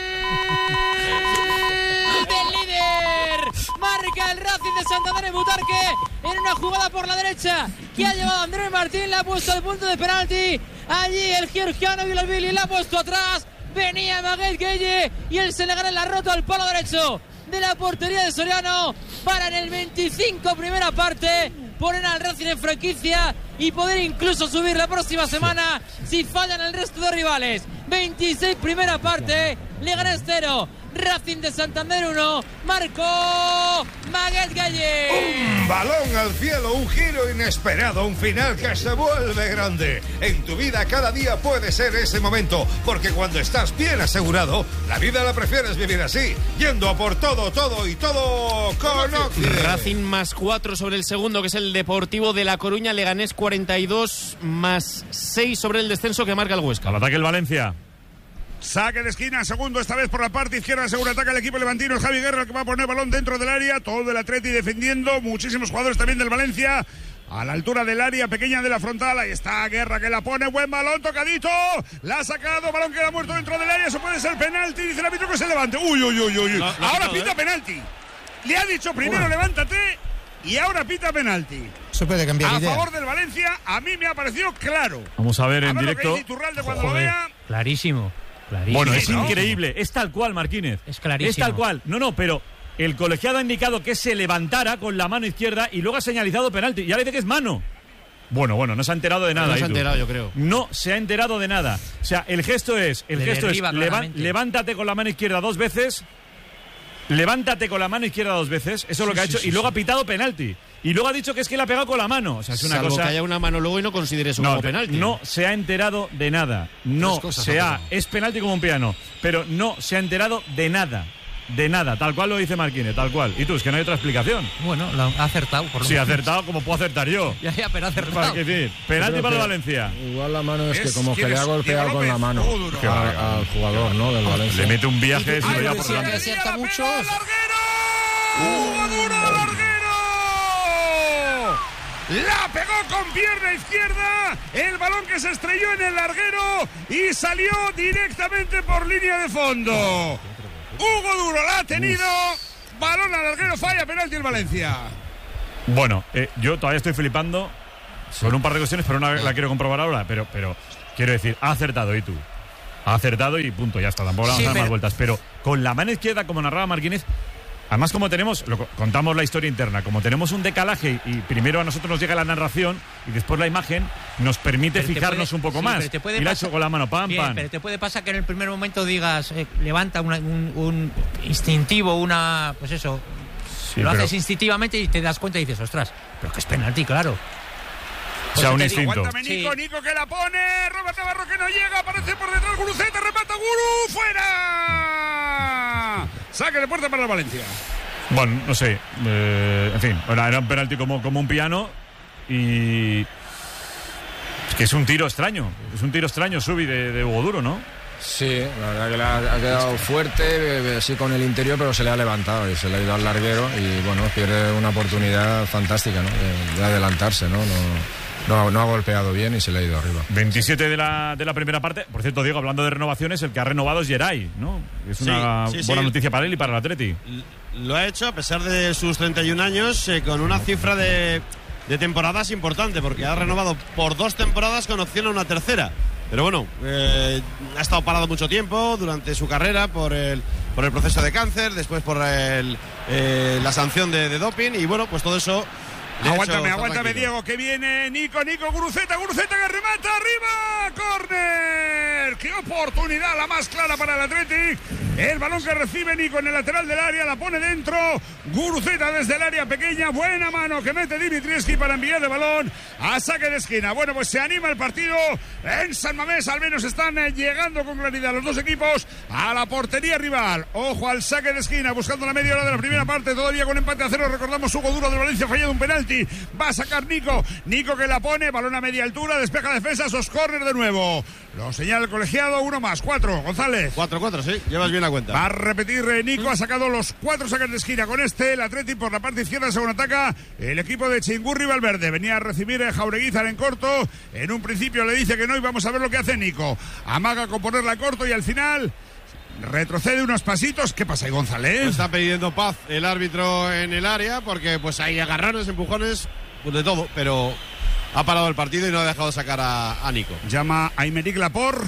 Del líder, marca el Racing de Santander en Butarque en una jugada por la derecha que ha llevado Andrés Martín, la ha puesto al punto de penalti. Allí el georgiano Villalbili la ha puesto atrás. Venía Maguette Gueye y el Senegal la ha roto al palo derecho de la portería de Soriano para en el veinticinco primera parte poner al Racing en franquicia y poder incluso subir la próxima semana si fallan el resto de rivales. veintiséis primera parte, Leganés cero, Racing de Santander uno, marcó Maguette Gueye. Un balón al cielo, un giro inesperado, un final que se vuelve grande. En tu vida cada día puede ser ese momento, porque cuando estás bien asegurado, la vida la prefieres vivir así, yendo a por todo, todo y todo con Occidente. Racing más cuatro sobre el segundo, que es el Deportivo de La Coruña. Leganés cuarenta y dos más seis sobre el descenso que marca el Huesca. Al ataque el Valencia. Saque de esquina, segundo, esta vez por la parte izquierda, seguro ataca el equipo levantino, el Javi Guerra, el que va a poner balón dentro del área, todo el Atleti defendiendo, muchísimos jugadores también del Valencia, a la altura del área pequeña de la frontal, ahí está Guerra que la pone, buen balón, tocadito, la ha sacado, balón queda muerto dentro del área, eso puede ser penalti, dice el árbitro que se levante, uy, uy, uy, uy, No, no, ahora no, pita ¿eh? penalti, le ha dicho primero levántate y ahora pita penalti. Se puede cambiar A idea. favor del Valencia, a mí me ha parecido claro. Vamos a ver en A ver lo que directo. dice Iturralde cuando lo Joder, vea. clarísimo. Clarísimo. Bueno, es ¿no? increíble. Es tal cual, Marquínez. Es clarísimo. Es tal cual. No, no, pero el colegiado ha indicado que se levantara con la mano izquierda y luego ha señalizado penalti. Ya le dice que es mano. Bueno, bueno, no se ha enterado de nada. No se ha Itu. enterado, yo creo. No se ha enterado de nada. O sea, el gesto es, el Le gesto es, derriba levan- claramente. levántate con la mano izquierda dos veces. Levántate con la mano izquierda dos veces. Eso es lo que Sí, ha hecho. sí, y sí, luego sí. ha pitado penalti. Y luego ha dicho que es que le ha pegado con la mano. O sea, es una Salvo cosa. que haya una mano luego y no considere eso No, como te- penalti. no se ha enterado de nada. No Tres cosas se ha ha. pasado. Es penalti como un piano. Pero no se ha enterado de nada. de nada, tal cual lo dice Marquínez, tal cual. Y tú, es que no hay otra explicación. Bueno, lo ha acertado, por lo Sí, menos. acertado como puedo acertar yo. Ya, ya, pero ha acertado. Para que decir, penalti para el Valencia. Igual la mano es, Es- que como que le ha ¿quieres- golpeado Diego con la López? mano Oh, duro. a- Qué va, al jugador, ¿no? Del Valencia. Le mete un viaje si lo lleva por Sí, que delante. acierta mucho. ¡Hugo Duro, larguero! La pegó con pierna izquierda, el balón que se estrelló en el larguero y salió directamente por línea de fondo. Hugo Duro la ha tenido, balón al larguero, falla, penalti el Valencia. Bueno, eh, yo todavía estoy flipando con un par de cuestiones, pero una la quiero comprobar ahora. Pero, pero quiero decir, ha acertado, ¿y tú? Ha acertado y punto, ya está. Tampoco le vamos Sí, a dar pero- más vueltas. Pero con la mano izquierda, como narraba Marquínez, además como tenemos, lo, contamos la historia interna, como tenemos un decalaje y primero a nosotros nos llega la narración y después la imagen, nos permite Pero te fijarnos puede- un poco sí, más. pero te puede Y la ha pasar- hecho con la mano, pam, Bien, pam. pero te puede pasar que en el primer momento digas, eh, levanta una- un, un instintivo, una. Pues eso. Sí, lo pero- haces instintivamente y te das cuenta y dices, ostras, pero que es penalti, claro. O sea, un Pues te digo, instinto. Aguántame Nico, Nico que la pone, Robert Navarro que no llega, aparece por detrás Guruceta, remata Guru, fuera. Saque de puerta para el Valencia. Bueno, no sé. eh, en fin, bueno, era un penalti como, como un piano y. Es que es un tiro extraño. Es un tiro extraño, Subi, de, de Hugo Duro, ¿no? Sí, la verdad que le ha, ha quedado fuerte, eh, sí con el interior, pero se le ha levantado y se le ha ido al larguero y bueno, pierde una oportunidad fantástica, ¿no? De, de adelantarse, ¿no? No, no, no ha golpeado bien y se le ha ido arriba. veintisiete de la, de la primera parte. Por cierto, Diego, hablando de renovaciones, el que ha renovado es Geray, ¿no? Es Sí, una sí, sí. buena noticia para él y para el Atleti. Lo ha hecho a pesar de sus treinta y un años, eh, con una cifra de, de temporadas importante, porque ha renovado por dos temporadas con opción a una tercera. Pero bueno, eh, ha estado parado mucho tiempo durante su carrera por el, por el proceso de cáncer, después por el, eh, la sanción de, de doping y bueno, pues todo eso... le ha hecho Aguántame, estar aguántame, tranquilo. Diego, que viene Nico, Nico, Guruceta, Guruceta que remata arriba, córner, qué oportunidad la más clara para el Athletic, el balón que recibe Nico en el lateral del área, la pone dentro, Guruceta desde el área pequeña, buena mano que mete Dimitrievski para enviar el balón a saque de esquina. Bueno, pues se anima el partido en San Mamés, al menos están eh, llegando con claridad los dos equipos a la portería rival. Ojo al saque de esquina, buscando la media hora de la primera parte, todavía con empate a cero. Recordamos, Hugo Duro de Valencia fallado un penalti, va a sacar Nico, Nico que la pone, balón a media altura, despeja la defensa, esos córner de nuevo. Lo señala el colegiado, uno más, cuatro, González. Cuatro, cuatro, sí, llevas bien la cuenta. Va a repetir eh, Nico, ha sacado los cuatro saques de esquina con este, el Athletic por la parte izquierda, según ataca el equipo de Chingurri Valverde. Venía a recibir a Jaureguizar en corto, en un principio le dice que no y vamos a ver lo que hace Nico. Amaga con ponerla en corto y al final retrocede unos pasitos. ¿Qué pasa ahí, González? Está pidiendo paz el árbitro en el área porque pues hay agarrones, empujones, pues de todo, pero ha parado el partido y no ha dejado sacar a, a Nico. Llama a Aymeric Laporte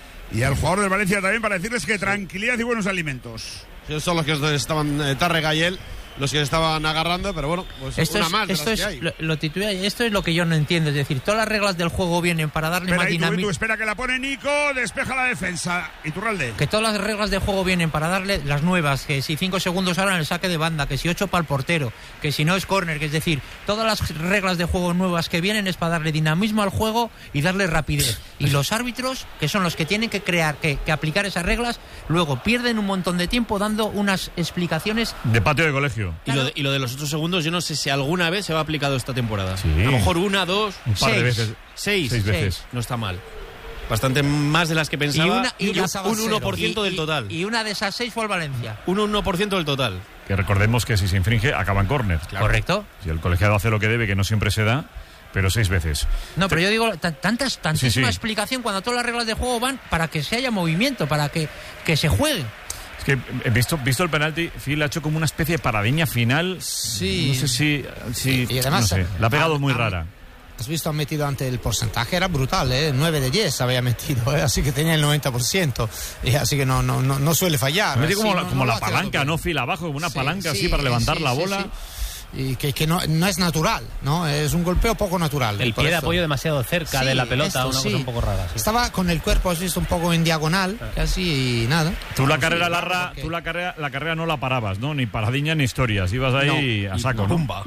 y al jugador del Valencia también para decirles que tranquilidad y buenos alimentos. Son los que estaban, eh, Tárrega y él, los que estaban agarrando, pero bueno, pues Esto una es, más de esto las es que hay. lo, lo titula- esto es lo que yo no entiendo. Es decir, todas las reglas del juego vienen para darle Espera, más ahí, tú, dinamismo. tú, espera que la pone Nico, despeja la defensa. Iturralde. Que todas las reglas del juego vienen para darle las nuevas, que si cinco segundos ahora en el saque de banda, que si ocho para el portero, que si no es córner, que es decir, todas las reglas de juego nuevas que vienen es para darle dinamismo al juego y darle rapidez. Y los árbitros, que son los que tienen que crear, que, que aplicar esas reglas, luego pierden un montón de tiempo dando unas explicaciones. De patio de colegio. Y lo, de, y lo de los otros segundos, yo no sé si alguna vez se va aplicado esta temporada. Sí. A lo mejor una, dos, Un par seis. de veces. Seis. Seis veces. No está mal. Bastante más de las que pensaba. Y una, y un, una- un uno por ciento y- del total. Y, y una de esas seis fue al Valencia. Un uno por ciento del total. Que recordemos que si se infringe, acaba en córner. Correcto. Si el colegiado hace lo que debe, que no siempre se da, pero seis veces. No, pero yo digo, ta- tantas, tantísima Sí, sí. explicación cuando todas las reglas de juego van para que se haya movimiento, para que, que se juegue. Es que, eh, visto, visto el penalti, Phil ha hecho como una especie de paradiña final. Sí. No sé si. si Y además, no sé, la ha pegado han- muy han- rara. Has visto, han metido ante el porcentaje, era brutal, ¿eh? nueve de diez había metido, ¿eh? Así que tenía el noventa por ciento. Y así que no, no, no, no suele fallar. Mete como Sí, la, no- como no lo la ha tirado palanca, bien. ¿no? Phil abajo, como una Sí, palanca sí, así para levantar sí, la sí, bola. sí. Y que, que no, no es natural, ¿no? Es un golpeo poco natural. El por pie de esto. apoyo demasiado cerca Sí, de la pelota, esto una sí. cosa un poco rara. sí. Estaba con el cuerpo, has visto, un poco en diagonal, casi y nada. Tú la Sí, carrera claro, larga, porque- tú la carrera, la carrera no la parabas, ¿no? Ni paradiña ni historias. Ibas ahí No, a saco, ¿no? pumba. No.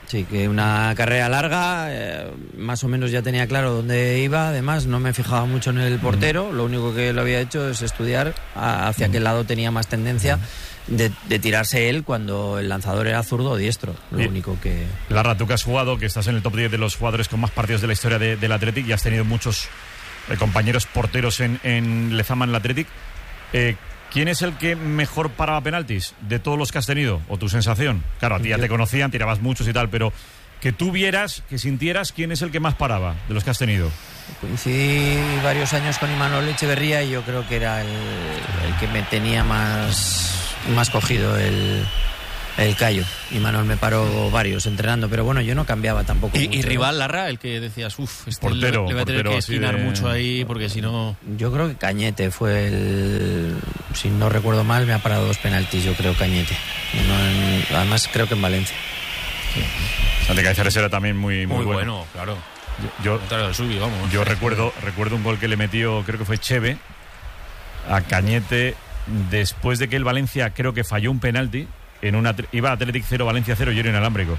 Sí, que una carrera larga, eh, más o menos ya tenía claro dónde iba, además no me fijaba mucho en el portero, lo único que lo había hecho es estudiar a, hacia qué lado tenía más tendencia de, de tirarse él cuando el lanzador era zurdo o diestro, lo Sí. único que... Larra, tú que has jugado, que estás en el top diez de los jugadores con más partidos de la historia de, del Athletic y has tenido muchos eh, compañeros porteros en, en Lezama en el Athletic, eh, ¿quién es el que mejor paraba penaltis de todos los que has tenido? ¿O tu sensación? Claro, a ti ya te conocían, tirabas muchos y tal, pero que tú vieras, que sintieras quién es el que más paraba de los que has tenido. Coincidí varios años con Imanol Echeverría y yo creo que era el, el que me tenía más, más cogido el, el callo. Imanol me paró varios entrenando, pero bueno, yo no cambiaba tampoco Y, mucho. y rival, Larra, el que decías, uff, este Portero, le, le va a tener portero que así esquinar de- mucho ahí porque si no... Yo creo que Cañete fue el... Si no recuerdo mal, me ha parado dos penaltis, yo creo, Cañete. Uno en- además, creo que en Valencia. Santi Caiceres era también muy, muy, Muy bueno. bueno, claro. Yo, vamos. yo recuerdo, recuerdo un gol que le metió, creo que fue Cheve, a Cañete, después de que el Valencia creo que falló un penalti. En una, iba Athletic cero, Valencia cero y era inalámbrico.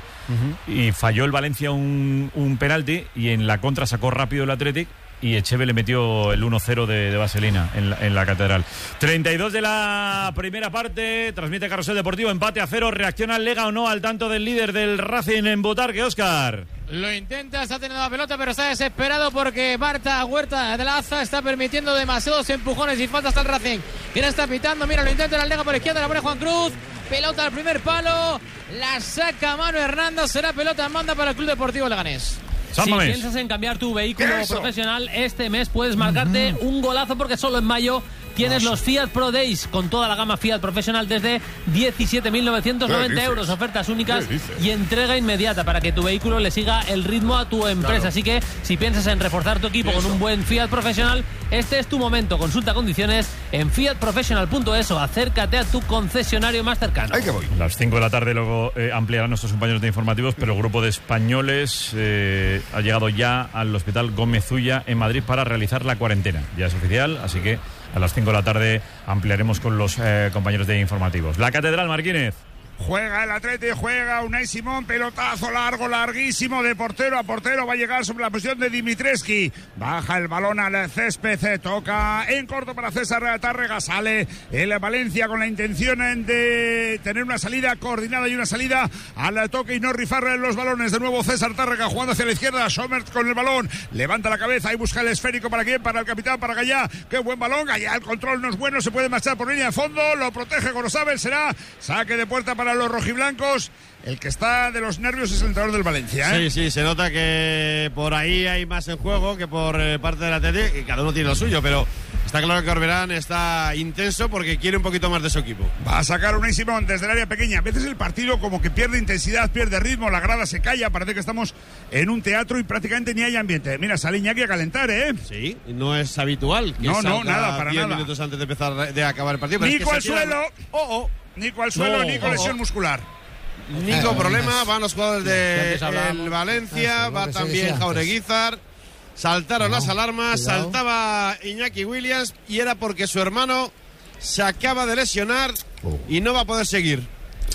Y falló el Valencia un, un penalti y en la contra sacó rápido el Athletic y Echeve le metió el uno cero de, de Vaselina en la, en la Catedral. treinta y dos de la primera parte, transmite Carrusel Deportivo, empate a cero, reacciona el Lega o no al tanto del líder del Racing en Botarque, Óscar. Lo intenta, está teniendo la pelota, pero está desesperado porque Marta Huerta de la Aza está permitiendo demasiados empujones y falta hasta el Racing. Mira, está pitando, mira, lo intenta el Lega por izquierda, la pone Juan Cruz. Pelota al primer palo, la saca Manu Hernández, será pelota en banda para el Club Deportivo Leganés. Si piensas en cambiar tu vehículo Eso. profesional, este mes puedes marcarte un golazo porque solo en mayo tienes los Fiat Pro Days con toda la gama Fiat profesional desde diecisiete mil novecientos ¿Qué noventa dices? euros. Ofertas únicas ¿Qué dices? y entrega inmediata para que tu vehículo le siga el ritmo a tu empresa. Claro. Así que si piensas en reforzar tu equipo con un buen Fiat profesional, este es tu momento. Consulta condiciones en fiat professional punto es o acércate a tu concesionario más cercano. A las cinco de la tarde luego eh, ampliarán nuestros compañeros de informativos, pero el grupo de españoles eh, ha llegado ya al Hospital Gómez Ulla en Madrid para realizar la cuarentena. Ya es oficial, así que a las cinco de la tarde ampliaremos con los eh, compañeros de informativos. La Catedral, Marquínez. Juega el Atleti, juega Unai Simón, pelotazo largo, larguísimo, de portero a portero, va a llegar sobre la posición de Dimitrescu, baja el balón al césped, toca en corto para César Tárrega, sale el Valencia con la intención de tener una salida coordinada y una salida al toque y no rifar los balones. De nuevo César Tárrega jugando hacia la izquierda, Sommer con el balón, levanta la cabeza y busca el esférico. ¿Para quién? Para el capitán, para Gallá. Qué buen balón, Gallá, el control no es bueno, se puede marchar por línea de fondo, lo protege Gorosabel, será saque de puerta para los rojiblancos. El que está de los nervios es el entrenador del Valencia, ¿eh? Sí, sí, se nota que por ahí hay más en juego que por eh, parte del Atleti, y cada uno tiene lo suyo, pero está claro que Corberán está intenso porque quiere un poquito más de su equipo. Va a sacar Unai Simón desde el área pequeña. A veces el partido como que pierde intensidad, pierde ritmo, la grada se calla, parece que estamos en un teatro y prácticamente ni hay ambiente. Mira, sale Iñaki a calentar, ¿eh? Sí, no es habitual que No, no, salga nada, para diez nada. minutos antes de empezar de acabar el partido. pero es Nico que al se tira- suelo. Oh, oh. Nico al suelo, No, Nico oh, lesión oh. muscular. Nico, problema, van los jugadores de antes hablábamos. el Valencia, Eso, lo va que se también decía antes. Jaureguizar. Saltaron No, las alarmas, cuidado. saltaba Iñaki Williams y era porque su hermano se acaba de lesionar y no va a poder seguir.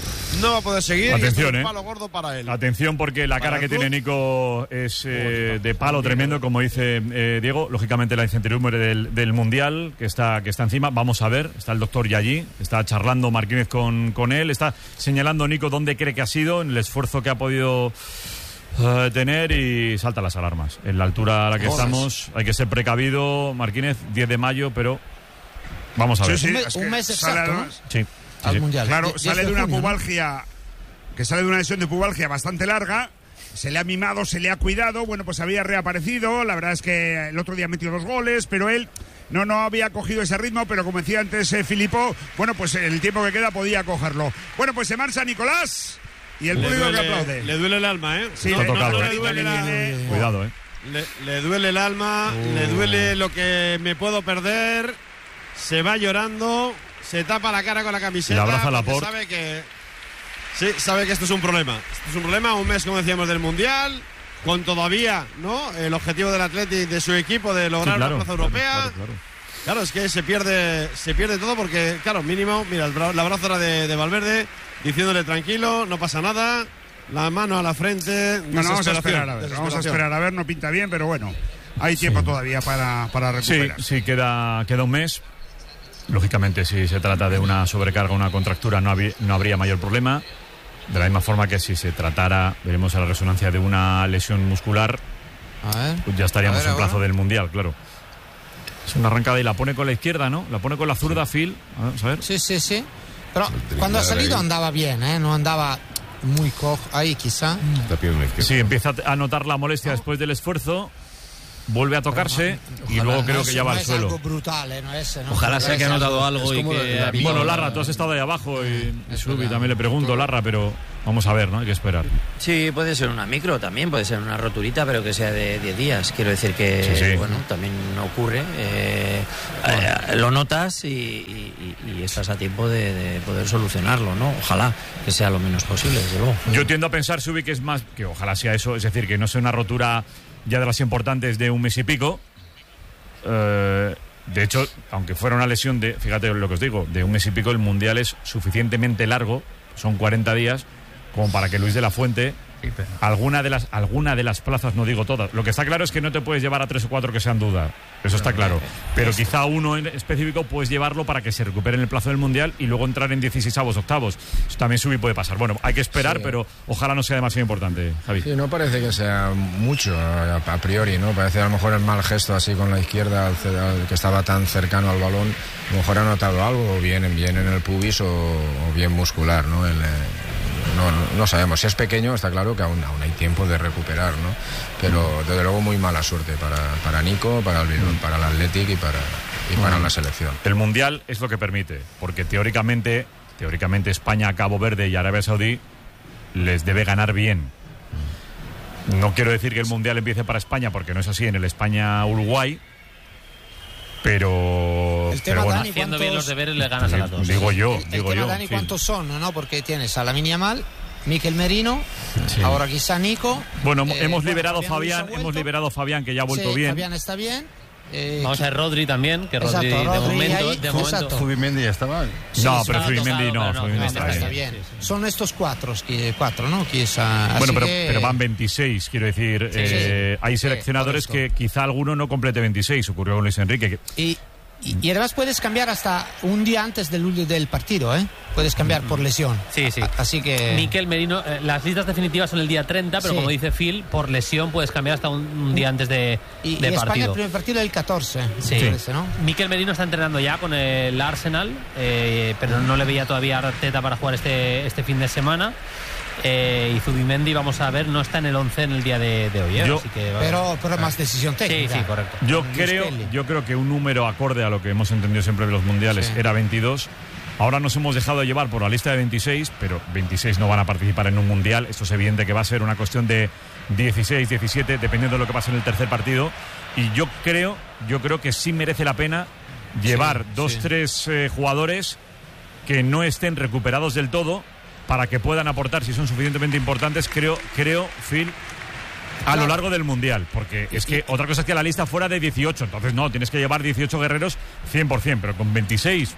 No va a poder seguir. y esto Atención, es un eh. palo gordo para él. Atención porque la cara Para que el tiene club. Nico es eh, de palo tremendo, como dice eh, Diego. Lógicamente la incertidumbre del, del Mundial que está, que está encima. Vamos a ver, está el doctor ya allí, está charlando Marquínez con, con él, está señalando Nico dónde cree que ha sido, en el esfuerzo que ha podido eh, tener y salta las alarmas. En la altura a la que Joder. estamos hay que ser precavido, Marquínez, diez de mayo, pero vamos a Sí, ver. sí, Un, me- es un que mes sale exacto, ¿no? además- Sí, sí, Al sí. Mundial. Claro, Die- sale diez de una junio, ¿no? pubalgia, que sale de una lesión de pubalgia bastante larga. Se le ha mimado, se le ha cuidado. Bueno, pues había reaparecido. La verdad es que el otro día metió dos goles, pero él no, no había cogido ese ritmo. Pero como decía antes eh, Filippo, bueno, pues el tiempo que queda podía cogerlo. Bueno, pues se marcha Nicolás y el Le público que duele, aplaude. le duele el alma, ¿eh? Sí, no, le- no, tocado, no eh. le duele la- Cuidado, eh. Le, le duele el alma, le duele lo que me puedo perder. Se va llorando, se tapa la cara con la camiseta. Le abraza a porque Laporte. sabe que sí, sabe que esto es un problema. Esto es un problema, un mes, como decíamos, del Mundial, con todavía, ¿no? El objetivo del Atleti, de su equipo, de lograr Sí, claro, una plaza claro, europea. claro, claro. Claro, es que se pierde, se pierde todo porque, claro, mínimo, mira, el, bra- el abrazo era de, de Valverde, diciéndole tranquilo, no pasa nada. la mano a la frente. No, no, vamos a esperar a ver. Vamos a esperar a ver, no pinta bien, pero bueno, hay tiempo sí. todavía para, para recuperar. Sí, sí, queda, queda un mes. Lógicamente, si se trata de una sobrecarga, una contractura, no, había, no habría mayor problema. De la misma forma que si se tratara, veremos a la resonancia de una lesión muscular, a ver, pues ya estaríamos a ver, en plazo ahora. del Mundial, claro. Es una arrancada y la pone con la izquierda, ¿no? La pone con la zurda, sí. Phil. Vamos a ver. Sí, sí, sí. Pero cuando ha salido andaba bien, ¿eh? No andaba muy cojo. Ahí quizá. Sí, empieza a notar la molestia no. después del esfuerzo. Vuelve a tocarse no, y luego no creo es, que ya va no al suelo. Algo brutal, ¿eh? No es, no Ojalá sea que ha notado algo y que... Bueno, Larra, tú has estado ahí abajo y, y Subi también le pregunto, Larra, pero vamos a ver, ¿no? Hay que esperar. Sí, puede ser una micro también, puede ser una roturita, pero que sea de diez días. Quiero decir que, sí, sí. bueno, también ocurre. Eh, eh, lo notas y, y, y estás a tiempo de, de poder solucionarlo, ¿no? Ojalá que sea lo menos posible, desde luego. Yo tiendo a pensar, Subi, que es más, que ojalá sea eso, es decir, que no sea una rotura ya de las importantes de un mes y pico. Uh, de hecho, aunque fuera una lesión de, fíjate lo que os digo, de un mes y pico, el Mundial es suficientemente largo, son cuarenta días, como para que Luis de la Fuente, sí, pero... alguna de las alguna de las plazas, no digo todas, lo que está claro es que no te puedes llevar a tres o cuatro que sean duda, eso está claro, pero quizá uno en específico puedes llevarlo para que se recupere en el plazo del Mundial y luego entrar en dieciseisavos, octavos. Eso también Subi puede pasar. Bueno, hay que esperar, sí. pero ojalá no sea demasiado importante, Javi. Sí, no parece que sea mucho a, a priori, ¿no? Parece a lo mejor el mal gesto así con la izquierda, al, al, que estaba tan cercano al balón, a lo mejor ha notado algo, o bien, bien en el pubis o, o bien muscular, ¿no? El, No, no, no sabemos. Si es pequeño, está claro que aún, aún hay tiempo de recuperar, ¿no? Pero desde luego muy mala suerte para, para Nico, para el, para el Athletic y para, y para la selección. El Mundial es lo que permite, porque teóricamente, teóricamente España, Cabo Verde y Arabia Saudí les debe ganar bien. No quiero decir que el Mundial empiece para España, porque no es así en el España-Uruguay. Pero, el tema, pero bueno, Dani, haciendo bien los deberes le ganas a las dos. Digo yo, el, digo el tema, yo. Dani, sí. ¿cuántos son? ¿No? Porque tienes a Lamine Yamal, Mikel Merino, sí. ahora quizá Nico. Bueno, eh, hemos bueno, liberado Fabián Fabián, hemos liberado Fabián que ya ha vuelto sí, bien. Fabián está bien. Eh, Vamos a ver Rodri también, que Rodri, exacto, de Rodri momento, ahí, de momento. Zubimendi ya estaba. Sí, no, pero Zubimendi no, no, Zubimendi no, está, está bien. bien. Son estos cuatro, cuatro, ¿no? Quizá, bueno, pero, que... pero van veintiséis, quiero decir. Sí, eh, sí, hay seleccionadores sí, que quizá alguno no complete veintiséis, ocurrió con Luis Enrique. Que... Y, y, y además puedes cambiar hasta un día antes del, del partido, ¿eh? Puedes cambiar por lesión. Sí, sí. Así que... Mikel Merino, eh, las listas definitivas son el día treinta, pero sí. como dice Phil, por lesión puedes cambiar hasta un, un día antes de, y, de y partido. España el primer partido el catorce, sí. parece, ¿no? Mikel Merino está entrenando ya con el Arsenal, eh, pero no le veía todavía a Arteta para jugar este, este fin de semana. Eh, y Zubimendi, vamos a ver, no está en el once en el día de, de hoy, ¿eh? Yo, Así que, pero, pero más decisión técnica. Sí, sí, correcto. Yo creo, yo creo que un número acorde a lo que hemos entendido siempre de los mundiales sí. era veintidós. Ahora nos hemos dejado llevar por la lista de veintiséis, pero veintiséis no van a participar en un mundial. Esto es evidente que va a ser una cuestión de dieciséis, diecisiete, dependiendo de lo que pase en el tercer partido. Y yo creo, yo creo que sí merece la pena llevar sí, dos, sí. tres eh, jugadores que no estén recuperados del todo, para que puedan aportar, si son suficientemente importantes, creo, creo, Phil, a claro. lo largo del Mundial. Porque es que otra cosa es que la lista fuera de dieciocho, entonces no, tienes que llevar dieciocho guerreros cien por ciento, pero con veintiséis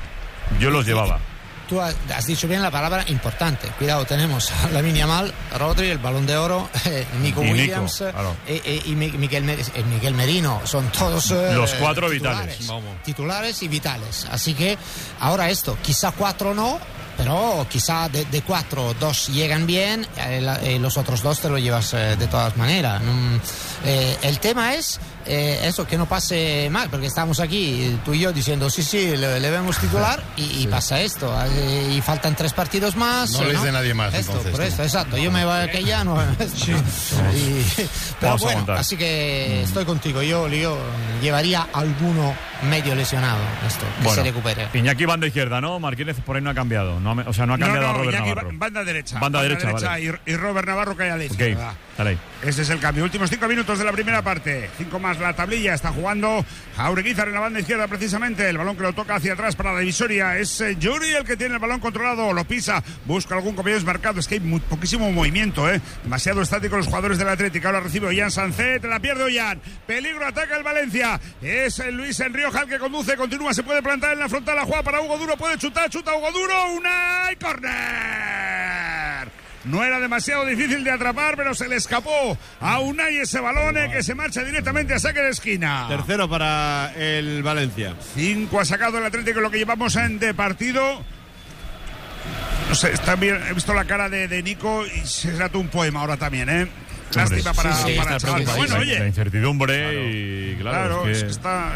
yo los llevaba. Tú has dicho bien la palabra importante. Cuidado, tenemos a Lamine Yamal, Rodri, el Balón de Oro, eh, Nico y Williams Nico, claro. eh, eh, y Miguel, eh, Miguel Merino. Son todos eh, los cuatro titulares, vitales. Titulares y vitales. Así que ahora esto, quizá cuatro no, pero quizá de, de cuatro, dos llegan bien, eh, la, eh, los otros dos te lo llevas eh, de todas maneras. Mm, eh, el tema es eh, eso, que no pase mal, porque estamos aquí, tú y yo, diciendo sí, sí, le, le vemos titular y, y sí. pasa esto. Eh, y faltan tres partidos más. No, ¿no? les de nadie más. Esto, entonces, por ¿no? esto, exacto. Yo me voy a que ya no. Sí. Y, pero Vamos bueno, así que mm. estoy contigo. Yo, yo llevaría alguno medio lesionado, esto, que bueno, se recupere. Iñaki banda izquierda, ¿no? Martínez por ahí no ha cambiado. No, o sea, no ha cambiado no, no, a Robert Iñaki, Navarro. Banda derecha. Banda, banda derecha, derecha vale. y, y Robert Navarro cae a la izquierda. Okay, dale ahí. Ese es el cambio. Últimos cinco minutos de la primera parte. Cinco más la tablilla. Está jugando Jaureguizar en la banda izquierda precisamente. El balón que lo toca hacia atrás para la divisoria. Es eh, Yuri el que tiene el balón controlado. Lo pisa. Busca algún compañero desmarcado. Es que hay muy, poquísimo movimiento, ¿eh? Demasiado estático los jugadores del Atlético. Ahora recibe Ollán Sancet. La pierde Ollán. Peligro. Ataca el Valencia. Es el Luis Enrioja el que conduce. Continúa. Se puede plantar en la frontal. La juega para Hugo Duro. Puede chutar. Chuta Hugo Duro. Una y córner. No era demasiado difícil de atrapar, pero se le escapó a Unai ese balón eh, que se marcha directamente a saque de esquina. Tercero para el Valencia. Cinco ha sacado el Atlético, lo que llevamos en de partido. No sé, también he visto la cara de, de Nico y se trata un poema ahora también, ¿eh? Lástima para, sí, sí, para el chaval. Bueno, la, oye. La incertidumbre claro. y claro, claro es que, es que está...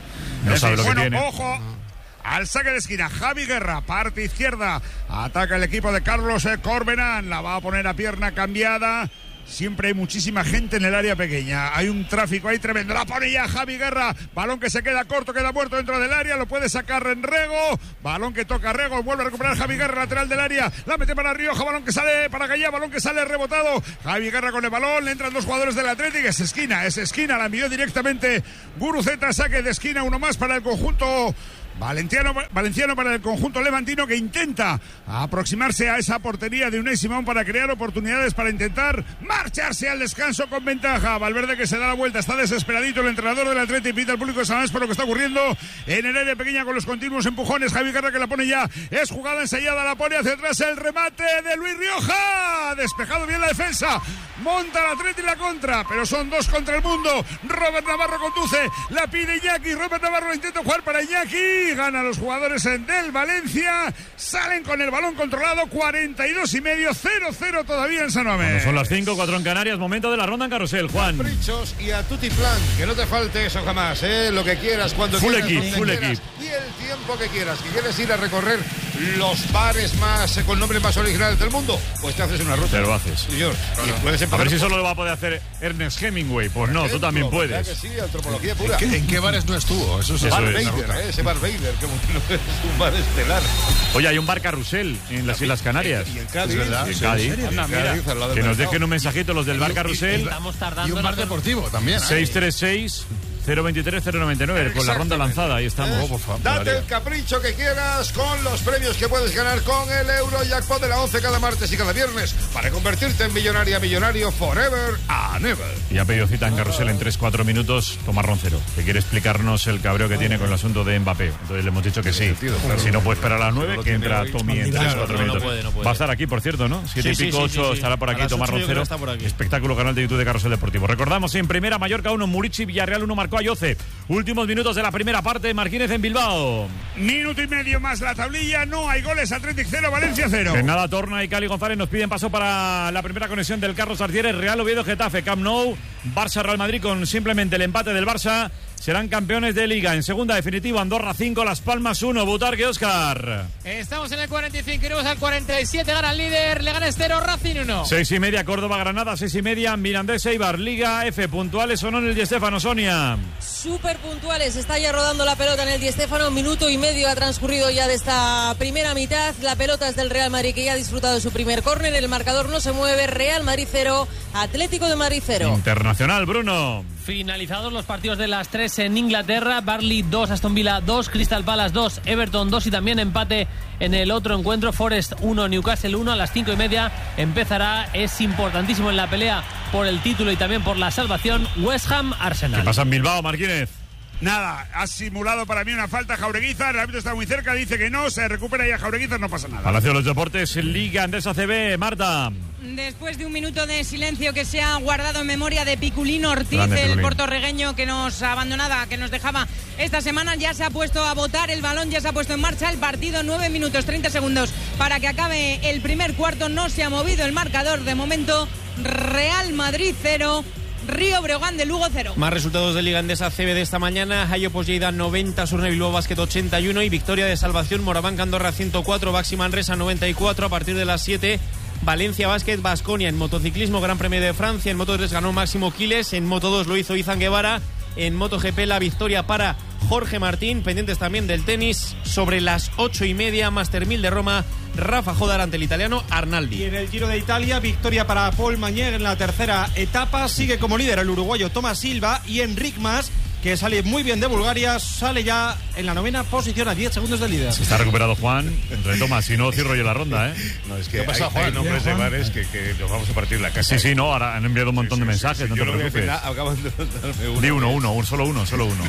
no sabe lo bueno, que tiene. Ojo. Al saque de esquina, Javi Guerra, parte izquierda, ataca el equipo de Carlos Corberán, la va a poner a pierna cambiada. Siempre hay muchísima gente en el área pequeña. Hay un tráfico ahí tremendo. La pone ya Javi Guerra. Balón que se queda corto, queda muerto dentro del área. Lo puede sacar en Rego. Balón que toca Rego. Vuelve a recuperar Javi Guerra, lateral del área. La mete para Rioja. Balón que sale para Gallá. Balón que sale rebotado. Javi Guerra con el balón. Le entran dos jugadores del Atlético. Es esquina, es esquina. La envió directamente Guruceta. Saque de esquina. Uno más para el conjunto Valenciano, Valenciano para el conjunto levantino, que intenta aproximarse a esa portería de Unai Simón para crear oportunidades, para intentar marcharse al descanso con ventaja. Valverde, que se da la vuelta, está desesperadito el entrenador del Atlético y pide al público de San Mamés por lo que está ocurriendo en el área pequeña con los continuos empujones. Javi Guerra, que la pone ya, es jugada ensayada, la pone hacia atrás, el remate de Luis Rioja, despejado bien la defensa, monta el Atlético y la contra, pero son dos contra el mundo. Robert Navarro conduce, la pide Iñaki, Robert Navarro lo intenta jugar para Iñaki. Gana los jugadores del Valencia, salen con el balón controlado, cuarenta y dos y medio, cero cero todavía en San Mamés. Bueno, son las cinco, cuatro en Canarias, momento de la ronda en carrusel, Juan. Caprichos y a tutti plan, que no te falte eso jamás, ¿eh? Lo que quieras, cuando full quieras, equip, full quieras, equip. y el tiempo que quieras. Que quieres ir a recorrer los bares más eh, con nombres más originales del mundo, pues te haces una ruta. Te lo haces. Señor, claro. Y puedes a ver si solo lo va a poder hacer Ernest Hemingway. Pues no, tú también puedes. Que sí, antropología pura. ¿En qué, ¿En qué bares no estuvo? Eso es Bar eso Vader, es ¿eh? Ese Bar Vader, que es un bar estelar. Oye, hay un bar carrusel en las Islas Canarias. Y en Cádiz. Es verdad. Y en Cádiz. Anda, mira. Cádiz, al lado del que nos mercado. dejen un mensajito los del bar carrusel. Estamos tardando. Y un bar deportivo también. ¿eh? seis tres seis, cero veintitrés, cero noventa y nueve con la ronda lanzada. Ahí estamos. Eh, oh, por favor, date el capricho que quieras con los premios que puedes ganar con el Eurojackpot de la once cada martes y cada viernes para convertirte en millonaria, millonario forever and ever. Y ha pedido cita en carrusel en tres cuatro minutos Tomás Roncero, que quiere explicarnos el cabreo que tiene con el asunto de Mbappé. Entonces le hemos dicho que sí. Si no puede esperar a las nueve, que entra Tommy en tres cuatro minutos. Va a estar aquí, por cierto, ¿no? siete Sí, y pico, sí, ocho sí, sí. estará por A aquí las Tomás ocho yo creo Roncero. que está por aquí. Espectáculo, canal de YouTube de Carrusel Deportivo. Recordamos, en primera, Mallorca uno, Murici, Villarreal uno, marcó Ayoce. Últimos minutos de la primera parte, Marquínez en Bilbao. Minuto y medio más la tablilla, no hay goles, Atlético cero, Valencia cero. En nada, Torna y Cali González nos piden paso para la primera conexión del Carlos Artieres, Real Oviedo, Getafe, Camp Nou, Barça, Real Madrid, con simplemente el empate del Barça. Serán campeones de Liga. En segunda definitiva, Andorra cinco, Las Palmas uno. Butarque, Óscar. Estamos en el cuarenta y cinco, iremos al cuarenta y siete, gana el líder, le gana cero, Racing uno. Seis y media, Córdoba, Granada, seis y media, Mirandés, Eibar, Liga F, puntuales o no en el Di Stéfano, Sonia. Súper puntuales, está ya rodando la pelota en el Di Stéfano, minuto y medio ha transcurrido ya de esta primera mitad, la pelota es del Real Madrid, que ya ha disfrutado de su primer córner, el marcador no se mueve, Real Madrid cero, Atlético de Madrid cero. Internacional, Bruno. Finalizados los partidos de las tres en Inglaterra, Burnley dos, Aston Villa dos, Crystal Palace dos, Everton dos y también empate en el otro encuentro, Forest uno, Newcastle uno. A las cinco y media empezará, es importantísimo en la pelea por el título y también por la salvación, West Ham Arsenal. ¿Qué pasa en Bilbao, Marquínez? Nada, ha simulado para mí una falta Jaureguizar, el árbitro está muy cerca, dice que no, se recupera ya Jaureguizar, no pasa nada. Palacio de los Deportes, Liga Andesa C B, Marta. Después de un minuto de silencio que se ha guardado en memoria de Piculín Ortiz, Grande, el Piculín. puertorregueño que nos abandonaba, que nos dejaba esta semana, ya se ha puesto a votar el balón, ya se ha puesto en marcha el partido, nueve minutos treinta segundos para que acabe el primer cuarto, no se ha movido el marcador de momento, Real Madrid cero, Río Breogán de Lugo cero. Más resultados de Liga Endesa C B de esta mañana. Hayo Lleida noventa, Surne Bilbao Basket ochenta y uno y victoria de Salvación Moraván Andorra ciento cuatro, Baxi Manresa noventa y cuatro. A partir de las siete, Valencia Basket Baskonia. En motociclismo, Gran Premio de Francia. En Moto tres ganó Máximo Quiles. En Moto dos lo hizo Izan Guevara. En MotoGP la victoria para Jorge Martín. Pendientes también del tenis. Sobre las ocho y media, Master mil de Roma, Rafa Jodar ante el italiano Arnaldi. Y en el Giro de Italia, victoria para Paul Mañer en la tercera etapa. Sigue como líder el uruguayo Tomás Silva y Enric Mas, que sale muy bien de Bulgaria, sale ya en la novena posición a diez segundos del líder. Se está recuperado Juan, retoma, si no cierro yo la ronda, ¿eh? No, es que ¿Qué pasa, hay, Juan? hay nombres Bien, de Juan. bares que, que nos vamos a partir la casa. Sí, sí, no, ahora han enviado un montón Sí, de sí, mensajes, sí, sí. no Yo te no voy a decir preocupes. nada, acaban de darme uno. Di uno, uno, un, solo uno, solo uno.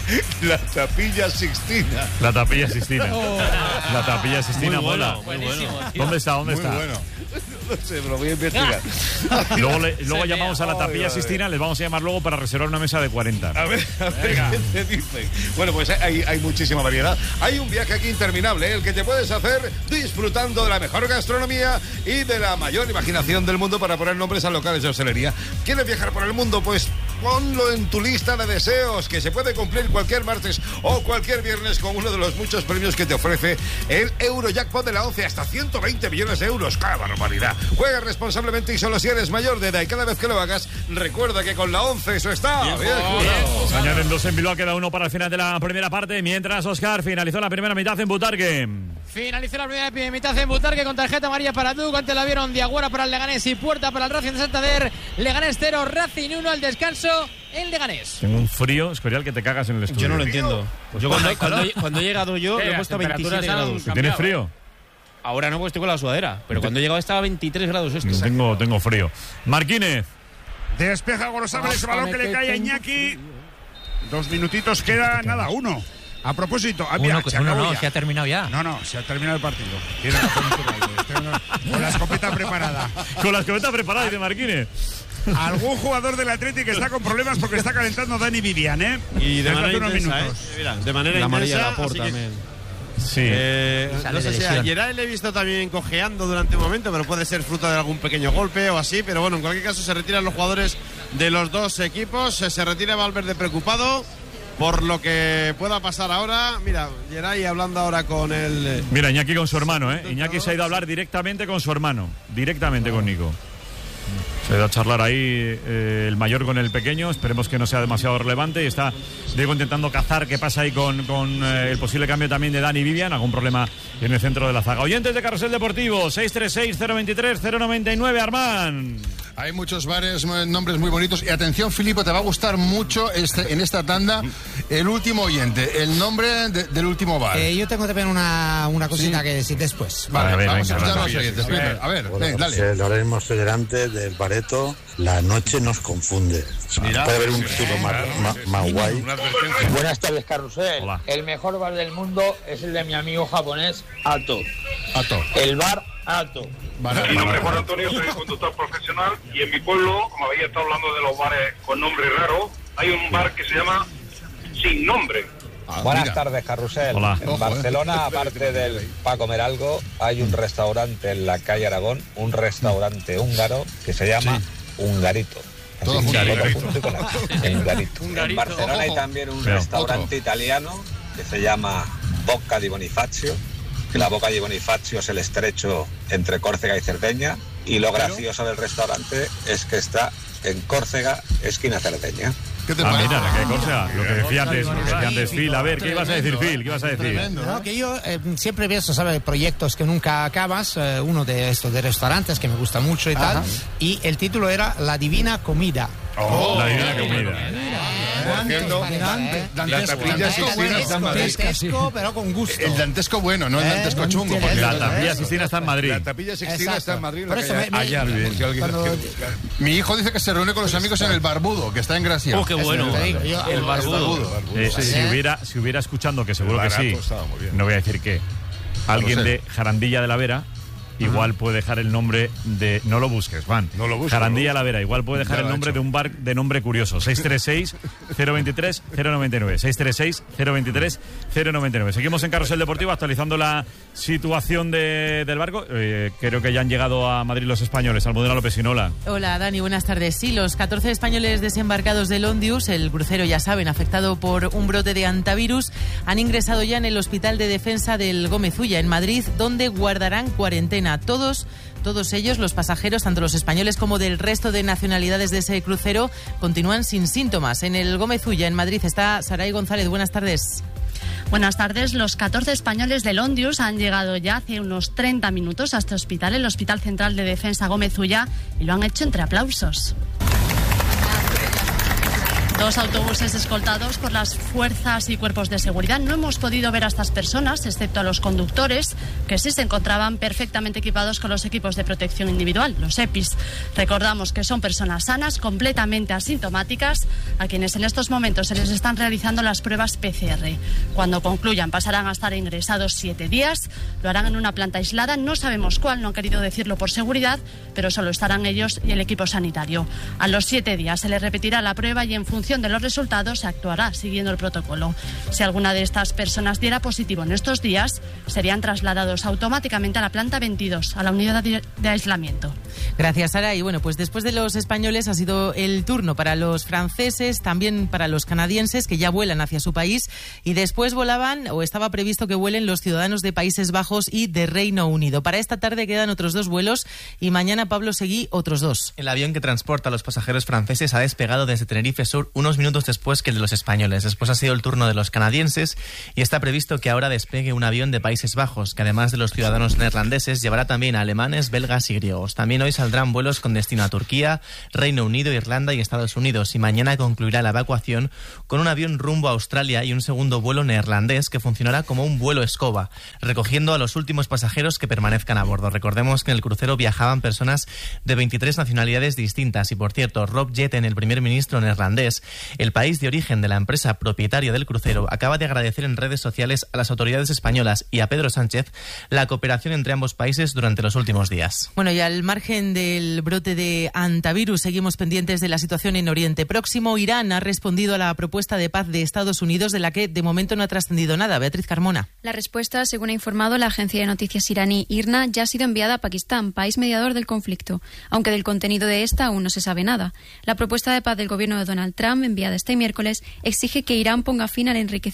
La Tapilla Sixtina. La Tapilla Sixtina. La Tapilla Sixtina Muy bueno, mola. muy bueno. ¿Dónde está? ¿Dónde Muy está? bueno. No sé, pero lo voy a investigar. Luego, le, luego llamamos a la Tapilla Sixtina, les vamos a llamar luego para reservar una mesa de cuarenta. A ver, a ver qué te dicen. Bueno, pues hay, hay muchísima variedad. Hay un viaje aquí interminable, ¿eh? El que te puedes hacer disfrutando de la mejor gastronomía y de la mayor imaginación del mundo para poner nombres a locales de hostelería. ¿Quieres viajar por el mundo? Pues ponlo en tu lista de deseos, que se puede cumplir cualquier martes o cualquier viernes con uno de los muchos premios que te ofrece el Eurojackpot de la ONCE, hasta ciento veinte millones de euros. ¡Qué barbaridad! Juega responsablemente y solo si eres mayor de edad, y cada vez que lo hagas, recuerda que con la ONCE eso está bien, bien jugado. Añaden dos en Bilbao, queda uno para el final de la primera parte, mientras Oscar finalizó la primera mitad en Butarque. Finalizó la primera mitad en Butarque con tarjeta amarilla para Duque. Antes la vieron Diaguara para el Leganés y Puerta para el Racing de Santander. Leganés cero, Racing uno, al descanso el Leganés. Tengo un frío, Escorial, que te cagas en el estudio. Yo no lo entiendo. Yo cuando, cuando, cuando he llegado yo, le he puesto veintisiete grados. ¿Tienes frío? Ahora no, porque estoy con la sudadera. Pero cuando he llegado estaba veintitrés grados esto. Tengo, tengo frío. Marquínez. Despeja Gorosabel ese balón que le cae a Iñaki. Dos minutitos queda, nada, uno. A propósito, ah, mira, uno, se uno acabó no, ya. se ha terminado ya. No, no, se ha terminado el partido. Tiene la cobertura, con la escopeta preparada. Con la escopeta preparada, dice Marquínez. Algún jugador del Atlético está con problemas porque está calentando Dani Vivian, ¿eh? Y de Desde manera hace unos intensa, minutos. ¿eh? Mira, de manera la intensa. amarilla Laporte así que- también. Sí. Eh, Sale no sé de si a lesión. Geray le he visto también cojeando durante un momento, pero puede ser fruto de algún pequeño golpe o así. Pero bueno, en cualquier caso se retiran los jugadores de los dos equipos. Se retira Valverde preocupado por lo que pueda pasar ahora. Mira, Geray hablando ahora con el... Mira, Iñaki con su hermano, ¿eh? Iñaki se ha ido a hablar directamente con su hermano. Directamente con Nico. Se ha ido a charlar ahí eh, el mayor con el pequeño. Esperemos que no sea demasiado relevante. Y está, digo, intentando cazar qué pasa ahí con, con eh, el posible cambio también de Dani Vivian. Algún problema en el centro de la zaga. Oyentes de Carrusel Deportivo, seis tres seis, cero veintitrés, cero noventa y nueve, Armán. Hay muchos bares, nombres muy bonitos. Y atención, Filipo, te va a gustar mucho este, en esta tanda el último oyente, el nombre de, del último bar. Eh, yo tengo también una, una cosita Sí. que decir después. Vale, A ver, vamos venga, a escuchar a vale. los oyentes. Primero, a ver, Bueno, ven, dale. José Loren Mosto delante del Bareto. La noche nos confunde. Mira, Puede haber un sí, título más, claro, más, sí. más guay. Una advertencia. Buenas tardes, Carrusel. Hola. El mejor bar del mundo es el de mi amigo japonés Ato. Ato. El bar Ato. Vale, Mi nombre es Juan vale. Antonio, soy conductor profesional y en mi pueblo, como habéis estado hablando de los bares con nombre raro, hay un bar que se llama Sin Nombre. Ah, Buenas mira. tardes, Carrusel. Hola. En Ojo, Barcelona, eh. aparte del para comer algo, hay un restaurante en la calle Aragón, un restaurante húngaro que se llama Hungarito. Así, Todo junto. junto y con la- Hungarito. En Barcelona hay también un Pero, restaurante otro. italiano que se llama Bocca di Bonifacio, que la Bocca di Bonifacio es el estrecho entre Córcega y Cerdeña, y lo gracioso del restaurante es que está en Córcega, esquina Cerdeña. ¿Qué te Ah, parece? mira, la que cosa, lo que decía antes, lo que decía antes Phil. A ver, ¿qué ibas a decir, Phil? ¿Qué ibas a decir? Tremendo, No, ¿eh? que yo eh, siempre veo, ¿sabes? Proyectos que nunca acabas. eh, uno de estos de restaurantes que me gusta mucho y tal. Y el título era La Divina Comida. Oh, la divina comida. Por cierto, Dante, la Tapilla Sixtina está en Madrid. Dantesco, pero con gusto. El dantesco bueno, no el Eh, dantesco no chungo. entiendes. porque- La Tapilla Sixtina está en Madrid. La Tapilla Sixtina Exacto. está en Madrid. en Por la eso calle me- me- Ayala, por si alguien cuando- quiere buscar. Mi hijo dice que se reúne con los amigos en el Barbudo, que está en Gracia. Oh, qué bueno. Te digo, yo- El barbudo. Eh, sí. si, hubiera, si hubiera escuchando, que seguro El que sí, barato estaba muy bien. no voy a decir que alguien sé. de Jarandilla de la Vera igual puede dejar el nombre de... No lo busques, Juan. No lo busco, Jarandilla no. de la Vera, igual puede dejar Ya el lo ha nombre hecho. de un bar de nombre curioso. seis tres seis, cero veintitrés, cero noventa y nueve. seis tres seis, cero veintitrés, cero noventa y nueve. Seguimos en Carrusel Deportivo actualizando la situación de- del barco. Eh, creo que ya han llegado a Madrid los españoles. Almudena López Sinola. Hola Dani, buenas tardes. Sí, los catorce españoles desembarcados del Ondius, el crucero ya saben, afectado por un brote de hantavirus, han ingresado ya en el Hospital de Defensa del Gómez Ulla en Madrid, donde guardarán cuarentena. Todos, todos ellos, los pasajeros, tanto los españoles como del resto de nacionalidades de ese crucero, continúan sin síntomas. En el Gómez Ulla, en Madrid, está Saray González. Buenas tardes. Buenas tardes. Los catorce españoles del Ondius han llegado ya hace unos treinta minutos a este hospital, el Hospital Central de Defensa Gómez Ulla, y lo han hecho entre aplausos. Dos autobuses escoltados por las fuerzas y cuerpos de seguridad. No hemos podido ver a estas personas, excepto a los conductores, que sí se encontraban perfectamente equipados con los equipos de protección individual, los E P I S. Recordamos que son personas sanas, completamente asintomáticas, a quienes en estos momentos se les están realizando las pruebas P C R. Cuando concluyan, pasarán a estar ingresados siete días. Lo harán en una planta aislada. No sabemos cuál, no han querido decirlo por seguridad, pero solo estarán ellos y el equipo sanitario. A los siete días se les repetirá la prueba y en función de los resultados se actuará siguiendo el protocolo. Si alguna de estas personas diera positivo en estos días, serían trasladados automáticamente a la planta veintidós, a la unidad de aislamiento. Gracias, Sara. Y bueno, pues después de los españoles ha sido el turno para los franceses, también para los canadienses, que ya vuelan hacia su país, y después volaban, o estaba previsto que vuelen, los ciudadanos de Países Bajos y de Reino Unido. Para esta tarde quedan otros dos vuelos y mañana, Pablo Seguí, otros dos. El avión que transporta a los pasajeros franceses ha despegado desde Tenerife Sur unos minutos después que el de los españoles. Después ha sido el turno de los canadienses y está previsto que ahora despegue un avión de Países Bajos, que además de los ciudadanos neerlandeses llevará también a alemanes, belgas y griegos. También hoy saldrán vuelos con destino a Turquía, Reino Unido, Irlanda y Estados Unidos, y mañana concluirá la evacuación con un avión rumbo a Australia y un segundo vuelo neerlandés que funcionará como un vuelo escoba, recogiendo a los últimos pasajeros que permanezcan a bordo. Recordemos que en el crucero viajaban personas de veintitrés nacionalidades distintas y, por cierto, Rob Jetten, el primer ministro neerlandés, el país de origen de la empresa propietaria del crucero, acaba de agradecer en redes sociales a las autoridades españolas y a Pedro Sánchez la cooperación entre ambos países durante los últimos días. Bueno, y al margen del brote de hantavirus, seguimos pendientes de la situación en Oriente Próximo. Irán ha respondido a la propuesta de paz de Estados Unidos, de la que de momento no ha trascendido nada. Beatriz Carmona. La respuesta, según ha informado la agencia de noticias iraní I R N A, ya ha sido enviada a Pakistán, país mediador del conflicto, aunque del contenido de esta aún no se sabe nada. La propuesta de paz del gobierno de Donald Trump, enviada este miércoles, exige que Irán ponga fin al enriquecimiento